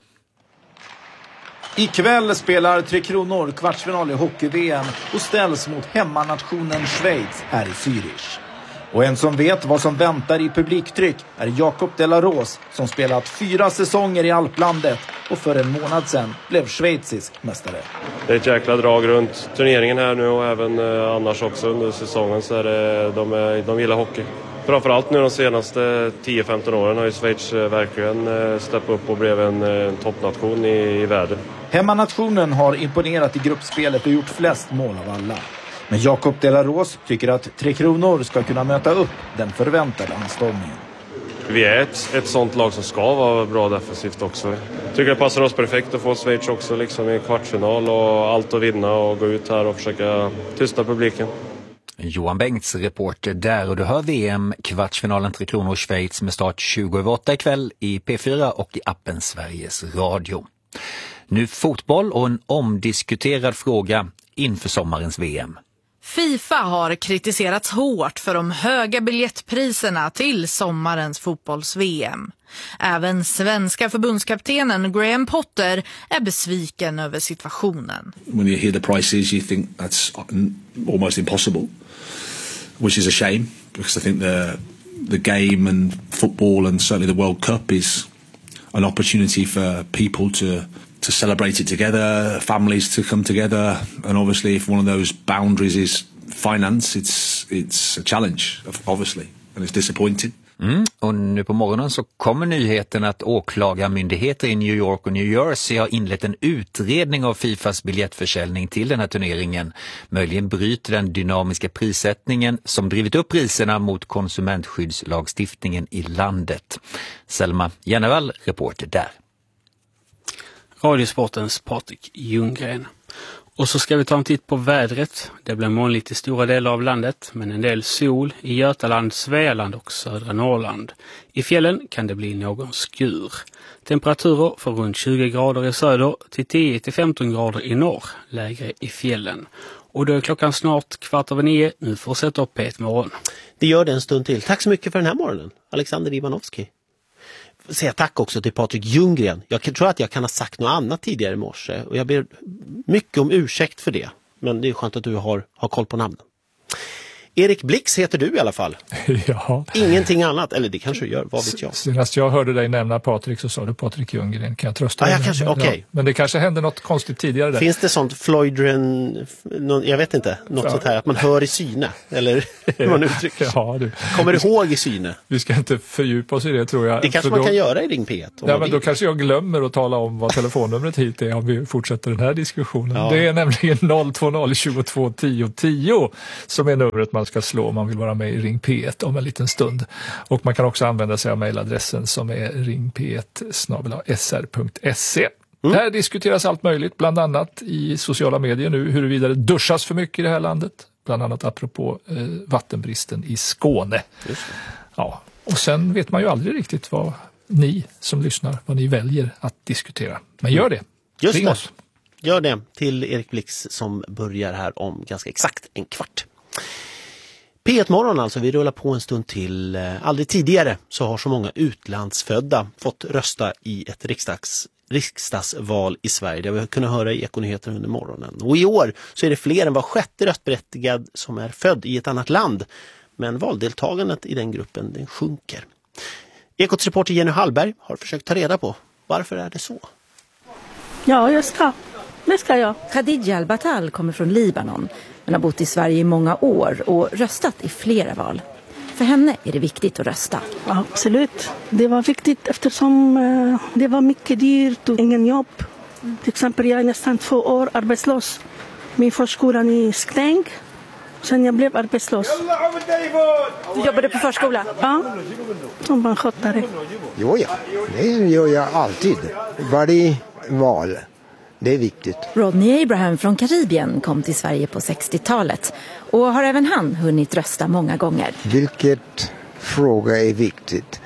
Speaker 15: Ikväll spelar Tre Kronor kvartsfinal i hockey-V M och ställs mot hemmanationen Schweiz här i Zürich. Och en som vet vad som väntar i publiktryck är Jakob de la Rose som spelat fyra säsonger i Alplandet och för en månad sedan blev schweizisk mästare.
Speaker 16: Det är ett jäkla drag runt turneringen här nu och även eh, annars också under säsongen så är det, de, är, de gillar hockey. Framförallt nu de senaste tio femton åren har ju Schweiz eh, verkligen eh, steppat upp och blev en eh, toppnation i, i världen.
Speaker 15: Hemmanationen har imponerat i gruppspelet och gjort flest mål av alla. Men Jakob de la Rose tycker att Tre Kronor ska kunna möta upp den förväntade anstormningen.
Speaker 16: Vi är ett, ett sånt lag som ska vara bra defensivt också. Jag tycker det passar oss perfekt att få Schweiz också liksom i kvartsfinal och allt att vinna och gå ut här och försöka tysta publiken.
Speaker 14: Johan Bengts reporter där och du hör V M-kvartsfinalen Tre Kronor Schweiz med start tjugo över åtta ikväll i P fyra och i appen Sveriges Radio. Nu fotboll och en omdiskuterad fråga inför sommarens V M.
Speaker 17: FIFA har kritiserats hårt för de höga biljettpriserna till sommarens fotbolls-V M. Även svenska förbundskaptenen Graham Potter är besviken över situationen.
Speaker 18: When you hear the prices you think that's almost impossible, which is a shame because I think the the game and football and certainly the World Cup is an opportunity for people to to celebrate it together, families to come together, and obviously if one of those boundaries is finance, it's it's a challenge, obviously, and it's disappointing.
Speaker 14: Mm. Och nu på morgonen så kommer nyheten att åklagarmyndigheter i New York och New Jersey har inlett en utredning av FIFAs biljettförsäljning till den här turneringen. Möjligen bryter den dynamiska prissättningen som drivit upp priserna mot konsumentskyddslagstiftningen i landet. Selma Jennevall, reporter där.
Speaker 22: Radiosportens Patrik Ljunggren. Och så ska vi ta en titt på vädret. Det blir molnigt i stora delar av landet, men en del sol i Götaland, Svealand och södra Norrland. I fjällen kan det bli någon skur. Temperaturer från runt tjugo grader i söder till tio till femton grader i norr, lägre i fjällen. Och då är klockan snart kvart över nio. Nu får sätta upp P ett morgon.
Speaker 4: Det gör det en stund till. Tack så mycket för den här morgonen, Alexander Ivanovski. Säga tack också till Patrik Ljunggren. Jag tror att jag kan ha sagt något annat tidigare i morse och jag ber mycket om ursäkt för det. Men det är skönt att du har, har koll på namnen. Erik Blix heter du i alla fall.
Speaker 3: Ja.
Speaker 4: Ingenting annat, eller det kanske du gör, vad vet jag.
Speaker 3: Senast jag hörde dig nämna Patrik så sa du Patrik Ljunggren, kan jag trösta
Speaker 4: ah,
Speaker 3: dig?
Speaker 4: Ja, kanske, okej. Okay.
Speaker 3: Men det kanske hände något konstigt tidigare där.
Speaker 4: Finns det sånt Floydren, jag vet inte, något ja. sånt här, att man hör i syne, eller hur man uttrycker
Speaker 3: ja, du.
Speaker 4: Kommer du ihåg i syne?
Speaker 3: Vi ska inte fördjupa oss i det, tror jag.
Speaker 4: Det kanske man då, kan göra i Ring P ett.
Speaker 3: Ja, men då kanske jag glömmer att tala om vad telefonnumret hit är om vi fortsätter den här diskussionen.
Speaker 4: Ja.
Speaker 3: Det är nämligen noll två noll tjugotvå tio tio som är numret man ska slå om man vill vara med i Ring P ett om en liten stund. Och man kan också använda sig av mejladressen som är ring p ett snabel-a s r punkt se. Mm. Här diskuteras allt möjligt, bland annat i sociala medier nu, huruvida det duschas för mycket i det här landet. Bland annat apropå eh, vattenbristen i Skåne.
Speaker 4: Just det.
Speaker 3: Ja, och sen vet man ju aldrig riktigt vad ni som lyssnar, vad ni väljer att diskutera. Men gör det.
Speaker 4: Just
Speaker 3: Ring
Speaker 4: det.
Speaker 3: oss.
Speaker 4: Gör det till Erik Blix som börjar här om ganska exakt en kvart. P ett-morgon alltså, vi rullar på en stund till. Aldrig tidigare så har så många utlandsfödda fått rösta i ett riksdags, riksdagsval i Sverige. Det har vi kunnat höra i Ekonyheter under morgonen. Och i år så är det fler än var sjätte röstberättigad som är född i ett annat land. Men valdeltagandet i den gruppen den sjunker. Ekots reporter Jenny Hallberg har försökt ta reda på varför är det så.
Speaker 5: Ja, jag ska. Det ska jag.
Speaker 19: Khadija Al-Batal kommer från Libanon men har bott i Sverige i många år och röstat i flera val. För henne är det viktigt att rösta.
Speaker 5: Ja, absolut. Det var viktigt eftersom eh, det var mycket dyrt och ingen jobb. Till exempel jag är nästan två år arbetslös. Min förskolan är stängd. Sen jag blev arbetslös.
Speaker 19: Du jobbade på förskola?
Speaker 5: Ja, som barnskötare.
Speaker 20: Jo, ja. Det gör jag alltid. Varje val. Det är viktigt.
Speaker 19: Rodney Abraham från Karibien kom till Sverige på sextiotalet och har även han hunnit rösta många gånger.
Speaker 20: Vilket fråga är viktigt?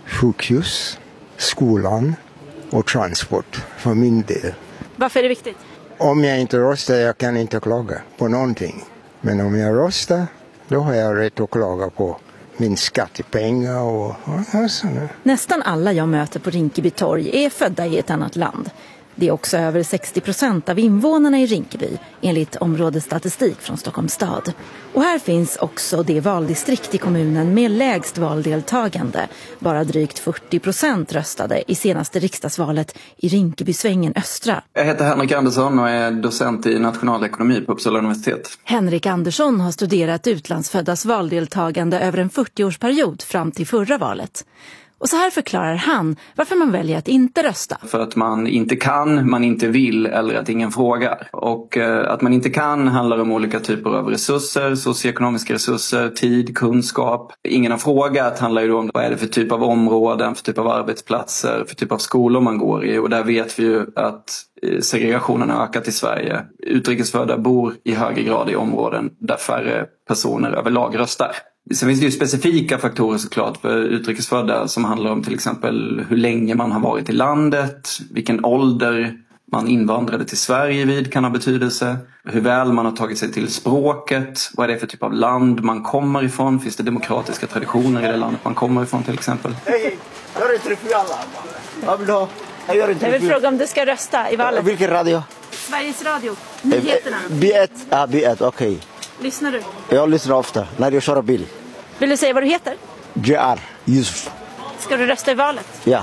Speaker 20: Sjukhus, skolan och transport för min del.
Speaker 19: Varför är det viktigt?
Speaker 20: Om jag inte röstar jag kan inte klaga på någonting. Men om jag röstar då har jag rätt att klaga på min skattepengar och, och sådär.
Speaker 19: Nästan alla jag möter på Rinkeby torg är födda i ett annat land. Det är också över sextio procent av invånarna i Rinkeby enligt områdesstatistik från Stockholms stad. Och här finns också det valdistrikt i kommunen med lägst valdeltagande. Bara drygt fyrtio procent röstade i senaste riksdagsvalet i Rinkebysvängen östra.
Speaker 21: Jag heter Henrik Andersson och är docent i nationalekonomi på Uppsala universitet.
Speaker 19: Henrik Andersson har studerat utlandsföddas valdeltagande över en fyrtioårsperiod fram till förra valet. Och så här förklarar han varför man väljer att inte rösta.
Speaker 21: För att man inte kan, man inte vill eller att ingen frågar. Och eh, att man inte kan handlar om olika typer av resurser, socioekonomiska resurser, tid, kunskap. Ingen har frågat handlar ju då om vad är det för typ av områden, för typ av arbetsplatser, för typ av skolor man går i. Och där vet vi ju att segregationen har ökat i Sverige. Utrikesfödda bor i högre grad i områden där färre personer överlag röstar. Sen finns det ju specifika faktorer såklart för utrikesfödda som handlar om till exempel hur länge man har varit i landet, vilken ålder man invandrade till Sverige vid kan ha betydelse, hur väl man har tagit sig till språket, vad är det för typ av land man kommer ifrån, finns det demokratiska traditioner i det landet man kommer ifrån till exempel.
Speaker 20: Hej, jag är intervju alla. Vad vill du ha? Jag, gör
Speaker 19: jag vill fråga om du ska rösta i valet.
Speaker 20: Vilken radio?
Speaker 19: Sveriges Radio, nyheterna.
Speaker 20: B ett, ja B ett, okej. Okay.
Speaker 19: Lyssnar du?
Speaker 20: Jag lyssnar ofta när jag kör bil.
Speaker 19: Vill du säga vad du heter?
Speaker 20: J R Yusuf.
Speaker 19: Ska du rösta i valet?
Speaker 20: Ja.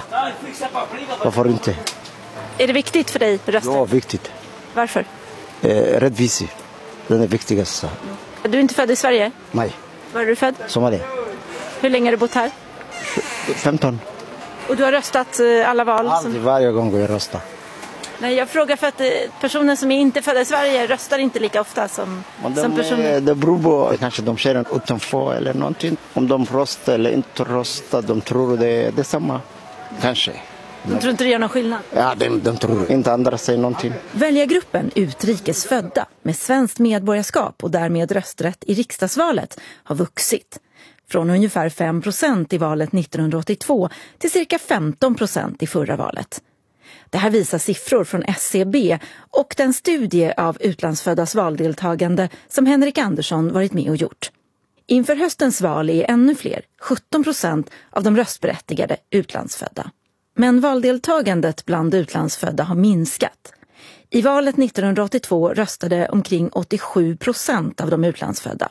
Speaker 20: Varför inte?
Speaker 19: Är det viktigt för dig att rösta?
Speaker 20: Ja, viktigt.
Speaker 19: Varför?
Speaker 20: Eh, rättvisa. Den är viktigast.
Speaker 19: Du är inte född i Sverige?
Speaker 20: Nej.
Speaker 19: Var är du född?
Speaker 20: Somalia.
Speaker 19: Hur länge har du bott här?
Speaker 20: femton.
Speaker 19: Och du har röstat alla val?
Speaker 20: Alltid, som... varje gång jag röstar.
Speaker 19: Nej, jag frågar för att personer som är inte födda i Sverige röstar inte lika ofta som,
Speaker 20: de,
Speaker 19: som personer.
Speaker 20: Det beror på, kanske de kör en utanför eller någonting. Om de röstar eller inte röstar, de tror det är detsamma. Kanske.
Speaker 19: De tror inte det gör någon skillnad?
Speaker 20: Ja, de, de tror inte andra säger någonting.
Speaker 19: Väljargruppen utrikesfödda med svenskt medborgarskap och därmed rösträtt i riksdagsvalet har vuxit. Från ungefär fem procent i valet nittonhundraåttiotvå till cirka femton procent i förra valet. Det här visar siffror från S C B och den studie av utlandsföddas valdeltagande som Henrik Andersson varit med och gjort. Inför höstens val är ännu fler, sjutton procent av de röstberättigade utlandsfödda. Men valdeltagandet bland utlandsfödda har minskat. I valet nittonhundraåttiotvå röstade omkring åttiosju procent av de utlandsfödda.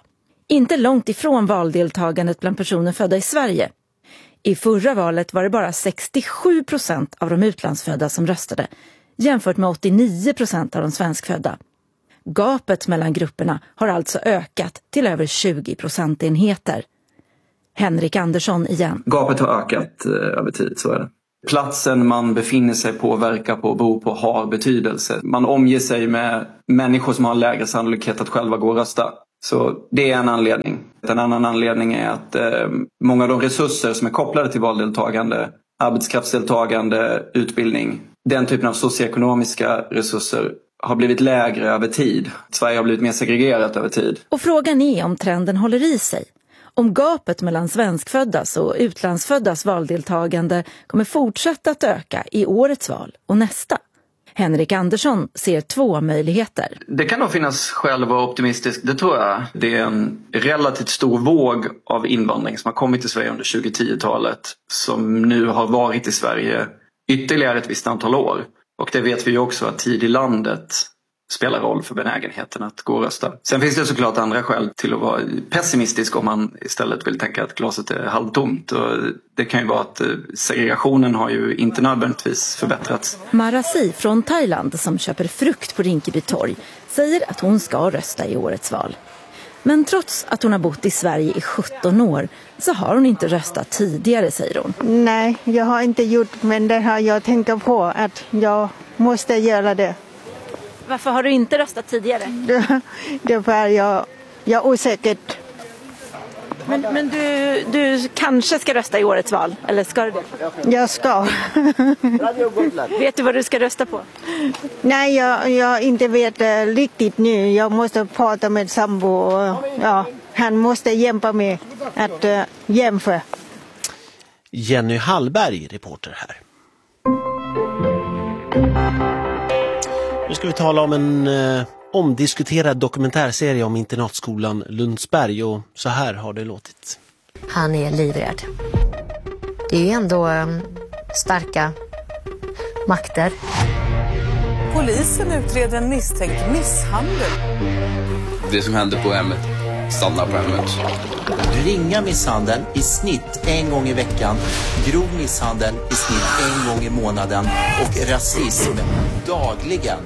Speaker 19: Inte långt ifrån valdeltagandet bland personer födda i Sverige. I förra valet var det bara sextiosju procent av de utlandsfödda som röstade, jämfört med åttionio procent av de svenskfödda. Gapet mellan grupperna har alltså ökat till över tjugo procentenheter. Henrik Andersson igen.
Speaker 21: Gapet har ökat eh, över tid, så är det. Platsen man befinner sig på, verkar på, bor på har betydelse. Man omger sig med människor som har lägre sannolikhet att själva gå och rösta. Så det är en anledning. En annan anledning är att eh, många av de resurser som är kopplade till valdeltagande, arbetskraftsdeltagande, utbildning, den typen av socioekonomiska resurser har blivit lägre över tid. Sverige har blivit mer segregerat över tid.
Speaker 19: Och frågan är om trenden håller i sig. Om gapet mellan svenskföddas och utlandsföddas valdeltagande kommer fortsätta att öka i årets val och nästa. Henrik Andersson ser två möjligheter.
Speaker 21: Det kan nog finnas skäl att vara optimistisk, det tror jag. Det är en relativt stor våg av invandring som har kommit till Sverige under tjugo-tio-talet som nu har varit i Sverige ytterligare ett visst antal år. Och det vet vi ju också att tid i landet spelar roll för benägenheten att gå och rösta. Sen finns det såklart andra skäl till att vara pessimistisk om man istället vill tänka att glaset är halvtomt. Och det kan ju vara att segregationen har ju inte nödvändigtvis förbättrats.
Speaker 19: Marasi från Thailand som köper frukt på Rinkeby torg säger att hon ska rösta i årets val. Men trots att hon har bott i Sverige i sjutton år så har hon inte röstat tidigare, säger hon.
Speaker 1: Nej, jag har inte gjort, men det har jag tänkt på att jag måste göra det.
Speaker 19: Varför har du inte röstat tidigare?
Speaker 1: Det, det var jag, jag osäkert.
Speaker 19: Men, men du, du kanske ska rösta i årets val, eller ska du det?
Speaker 1: Jag ska.
Speaker 19: Vet du vad du ska rösta på?
Speaker 1: Nej, jag, jag inte vet uh, riktigt nu. Jag måste prata med sambo och ja, han måste hjälpa mig att uh, jämföra.
Speaker 4: Jenny Hallberg, reporter här. Nu ska vi tala om en eh, omdiskuterad dokumentärserie om internatskolan Lundsberg och så här har det låtit.
Speaker 2: Han är livrädd. Det är ju ändå eh, starka makter.
Speaker 7: Polisen utreder en misstänkt misshandel.
Speaker 8: Det som hände på hemmet stannar på hemmet.
Speaker 23: Ringa misshandel i snitt en gång i veckan, grov misshandel i snitt en gång i månaden och rasism dagligen.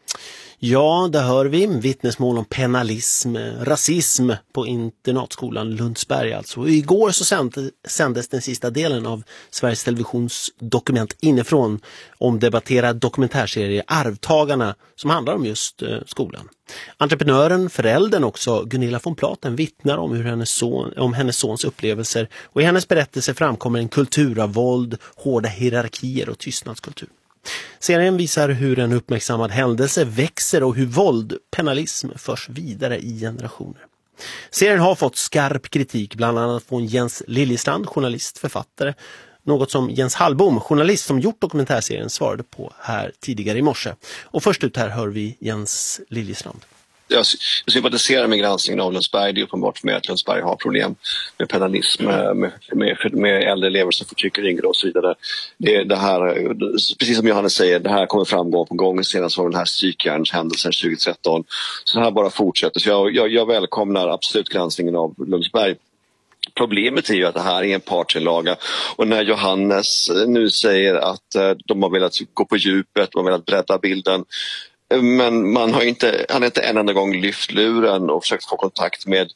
Speaker 4: Ja, där hör vi vittnesmål om penalism, rasism på internatskolan Lundsberg alltså. Och igår så sändes den sista delen av Sveriges Televisions dokument inifrån om debatterad dokumentärserie Arvtagarna som handlar om just eh, skolan. Entreprenören, föräldern också, Gunilla von Platen vittnar om, hur hennes son, om hennes sons upplevelser och i hennes berättelse framkommer en kultur av våld, hårda hierarkier och tystnadskultur. Serien visar hur en uppmärksammad händelse växer och hur våld, penalism förs vidare i generationer. Serien har fått skarp kritik bland annat från Jens Liljestrand, journalist, författare. Något som Jens Hallbom, journalist som gjort dokumentärserien, svarade på här tidigare i morse. Och först ut här hör vi Jens Liljestrand.
Speaker 24: Jag sympatiserar med granskningen av Lundsberg. Det är uppenbart för mig att Lundsberg har problem med penalism, med, med, med äldre elever som förtrycker yngre och så vidare. Det, det här, precis som Johannes säger, det här kommer fram gång på gång. Senast var den här psykjärnshändelsen tjugo tretton. Så här bara fortsätter. Så jag, jag, jag välkomnar absolut granskningen av Lundsberg. Problemet är ju att det här är en partsinlaga och när Johannes nu säger att de har velat gå på djupet, de har velat bredda bilden. Men man har inte, han har inte en enda gång lyft luren och försökt få kontakt med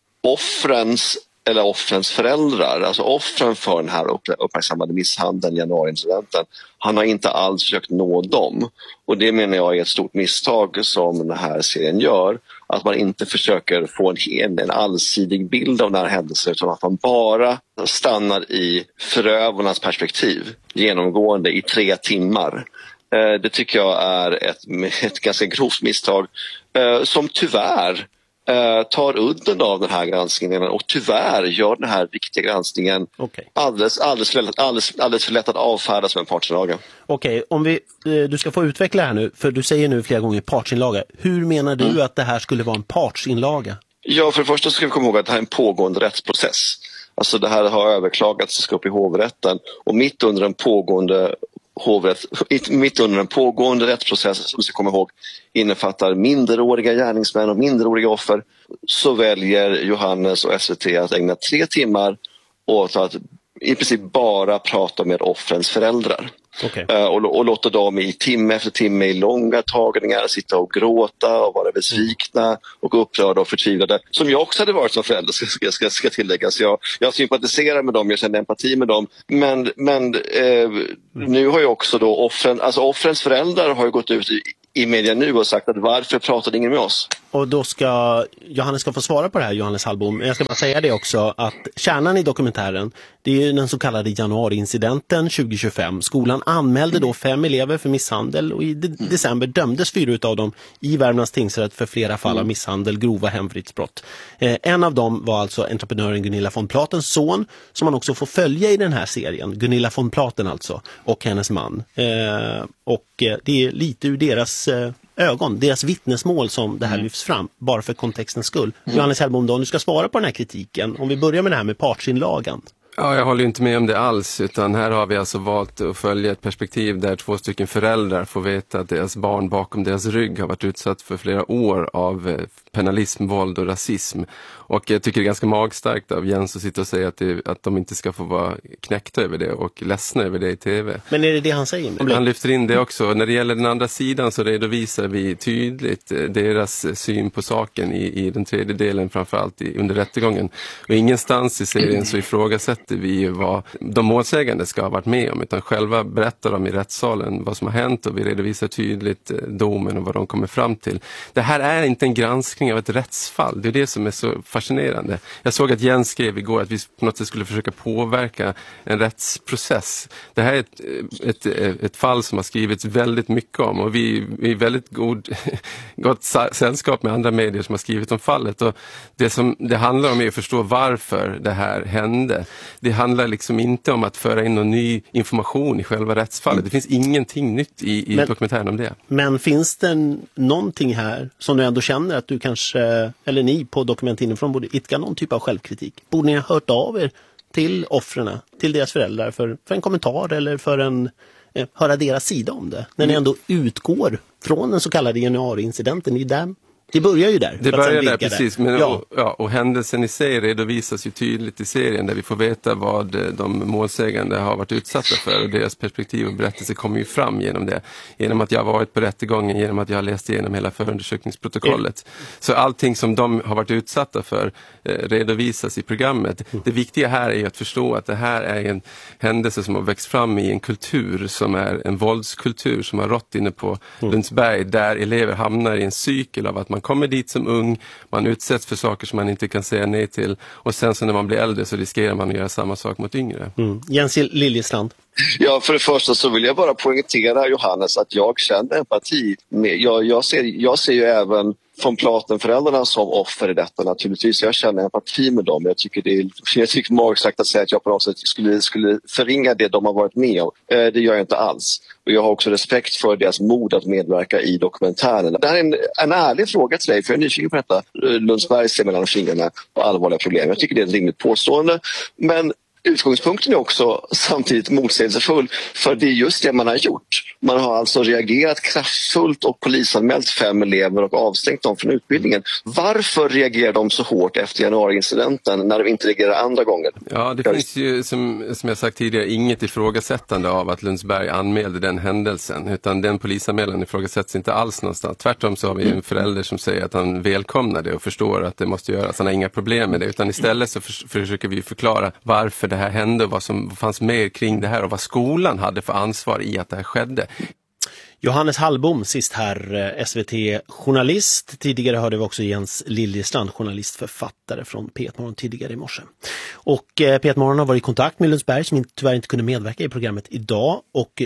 Speaker 24: offrens eller offrens föräldrar. Alltså offren för den här uppmärksammade misshandeln, januariincidenten. Han har inte alls försökt nå dem. Och det menar jag är ett stort misstag som den här serien gör. Att man inte försöker få en, en allsidig bild av den här händelsen utan att man bara stannar i förövarnas perspektiv genomgående i tre timmar. Det tycker jag är ett, ett ganska grovt misstag eh, som tyvärr eh, tar udden av den här granskningen och tyvärr gör den här viktiga granskningen okay. alldeles, alldeles, för lätt, alldeles, alldeles för lätt att avfärda som en partsinlaga.
Speaker 4: Okej, okay, om vi, eh, du ska få utveckla här nu, för du säger nu flera gånger partsinlaga. Hur menar du mm. att det här skulle vara en partsinlaga?
Speaker 24: Ja, för det första ska vi komma ihåg att det här är en pågående rättsprocess. Alltså det här har överklagats och ska upp i hovrätten och mitt under en pågående hovrätt, mitt under en pågående rättsprocess som vi ska komma ihåg innefattar minderåriga gärningsmän och minderåriga offer, så väljer Johannes och S V T att ägna tre timmar åt att i princip bara prata med offrens föräldrar.
Speaker 4: Okay.
Speaker 24: Uh, och, och låter dem i timme efter timme i långa tagningar sitta och gråta och vara besvikna och upprörda och förtvivlade. Som jag också hade varit som förälder, ska, ska, ska, ska tilläggas. Jag, jag sympatiserar med dem, jag känner empati med dem. Men, men eh, nu har ju också då offren, alltså offrens föräldrar har ju gått ut i, i media nu och sagt att varför pratade ingen med oss?
Speaker 4: Och då ska Johannes ska få svara på det här, Johannes Hallbom. Men jag ska bara säga det också att kärnan i dokumentären, det är ju den så kallade januariincidenten tjugo tjugofem. Skolan anmälde då fem elever för misshandel och i de- december dömdes fyra utav dem i Värmlands tingsrätt för flera fall av misshandel, grova hemfridsbrott. Eh, en av dem var alltså entreprenören Gunilla von Platens son, som man också får följa i den här serien. Gunilla von Platen alltså, och hennes man. Eh, och eh, det är lite ur deras eh, ögon, deras vittnesmål som det här mm. lyfts fram, bara för kontextens skull. Mm. Johannes Hellbom, då, om du ska svara på den här kritiken, om vi börjar med det här med partsinlagan.
Speaker 6: Ja, jag håller inte med om det alls, utan här har vi alltså valt att följa ett perspektiv där två stycken föräldrar får veta att deras barn bakom deras rygg har varit utsatt för flera år av penalism, våld och rasism. Och jag tycker det är ganska magstarkt av Jens att sitta och säga att, det, att de inte ska få vara knäckta över det och ledsna över det i tv.
Speaker 4: Men är det det han säger? Med?
Speaker 6: Han lyfter in det också. När det gäller den andra sidan så redovisar vi tydligt deras syn på saken i, i den tredje delen, framförallt i, under rättegången. Och ingenstans i serien så ifrågasätter vi vad de målsägande ska ha varit med om, utan själva berättar de i rättssalen vad som har hänt och vi redovisar tydligt domen och vad de kommer fram till. Det här är inte en granskning av ett rättsfall. Det är det som är så fascinerande. Jag såg att Jens skrev igår att vi på något sätt skulle försöka påverka en rättsprocess. Det här är ett, ett, ett fall som har skrivits väldigt mycket om och vi, vi är väldigt god, gott sällskap med andra medier som har skrivit om fallet. Och det som det handlar om är att förstå varför det här hände. Det handlar liksom inte om att föra in någon ny information i själva rättsfallet. Det finns ingenting nytt i, i men, dokumentären om det.
Speaker 4: Men finns det någonting här som du ändå känner att du kanske, eller ni på Dokument inifrån borde idka någon typ av självkritik? Borde ni ha hört av er till offren, till deras föräldrar för, för en kommentar eller för en eh, höra deras sida om det? När ni ändå utgår från den så kallade januariincidenten i den. Det börjar ju där.
Speaker 6: Det börjar där, precis. Men, ja. Och, ja, och händelsen i sig redovisas ju tydligt i serien där vi får veta vad de målsägande har varit utsatta för och deras perspektiv och berättelse kommer ju fram genom det. Genom att jag har varit på rättegången, genom att jag har läst igenom hela förundersökningsprotokollet. Mm. Så allting som de har varit utsatta för eh, redovisas i programmet. Mm. Det viktiga här är ju att förstå att det här är en händelse som har växt fram i en kultur som är en våldskultur som har rått inne på mm. Lundsberg, där elever hamnar i en cykel av att man kommer dit som ung, man utsätts för saker som man inte kan säga nej till och sen så när man blir äldre så riskerar man att göra samma sak mot yngre.
Speaker 4: Mm. Jens Liljesland.
Speaker 24: Ja, för det första så vill jag bara poängtera, Johannes, att jag känner empati. Med, jag, jag, ser, jag ser ju även von Platen-föräldrarna som offer i detta naturligtvis. Jag känner empati med dem. Jag tycker det är, jag tycker magsagt att säga att jag på något sätt skulle, skulle förringa det de har varit med om. Eh, det gör jag inte alls. Och jag har också respekt för deras mod att medverka i dokumentären. Det här är en, en ärlig fråga till dig, för jag är nyfiken på detta. Lundsberg ser mellan fingrarna på allvarliga problem. Jag tycker det är ett rimligt påstående. Men utgångspunkten är också samtidigt motsägelsefull, för det är just det man har gjort. Man har alltså reagerat kraftfullt och polisanmält fem elever och avstängt dem från utbildningen. Varför reagerar de så hårt efter januariincidenten när de inte reagerar andra gånger?
Speaker 6: Ja, det finns ju som, som jag sagt tidigare inget ifrågasättande av att Lundsberg anmälde den händelsen, utan den polisanmälan ifrågasätts inte alls någonstans. Tvärtom så har vi en förälder som säger att han välkomnar det och förstår att det måste göras. Han har inga problem med det, utan istället så för, försöker vi förklara varför det här hände, vad som fanns med kring det här och vad skolan hade för ansvar i att det här skedde.
Speaker 4: Johannes Hallbom, sist här, S V T-journalist. Tidigare hörde vi också Jens Liljestrand, journalistförfattare från P ett Morgon tidigare i morse. Och eh, P ett Morgon har varit i kontakt med Lundsberg som tyvärr inte kunde medverka i programmet idag, och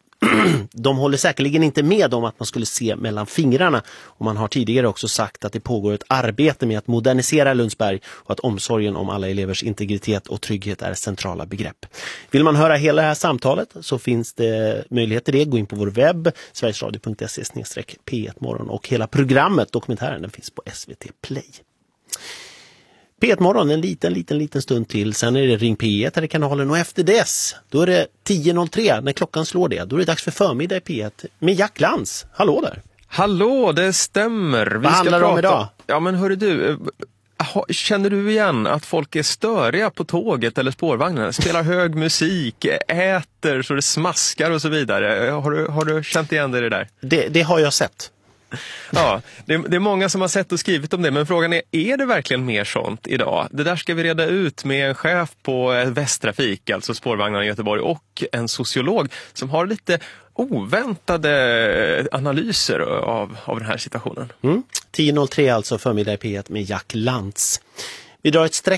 Speaker 4: de håller säkerligen inte med om att man skulle se mellan fingrarna, och man har tidigare också sagt att det pågår ett arbete med att modernisera Lundsberg och att omsorgen om alla elevers integritet och trygghet är centrala begrepp. Vill man höra hela det här samtalet så finns det möjlighet till det. Gå in på vår webb sverigesradio punkt se slash P ett morgon, och hela programmet, dokumentären, den finns på S V T Play. P ett morgon, en liten, liten, liten stund till. Sen är det Ring P ett här i kanalen och efter dess, då är det tio noll tre när klockan slår det. Då är det dags för förmiddag i P ett med Jack Lantz. Hallå där!
Speaker 9: Hallå, det stämmer. Vi
Speaker 4: Vad handlar det om idag?
Speaker 9: Ja, men hörru du, känner du igen att folk är störiga på tåget eller spårvagnen? Spelar hög musik, äter så det smaskar och så vidare. Har du, har du känt igen det där?
Speaker 4: Det, det har jag sett.
Speaker 9: Ja, det, det är många som har sett och skrivit om det, men frågan är, är det verkligen mer sånt idag? Det där ska vi reda ut med en chef på Västtrafik, alltså spårvagnarna i Göteborg, och en sociolog som har lite oväntade analyser av, av den här situationen.
Speaker 4: Mm. tio noll tre alltså förmiddag i P ett med Jack Lantz. Vi drar ett streck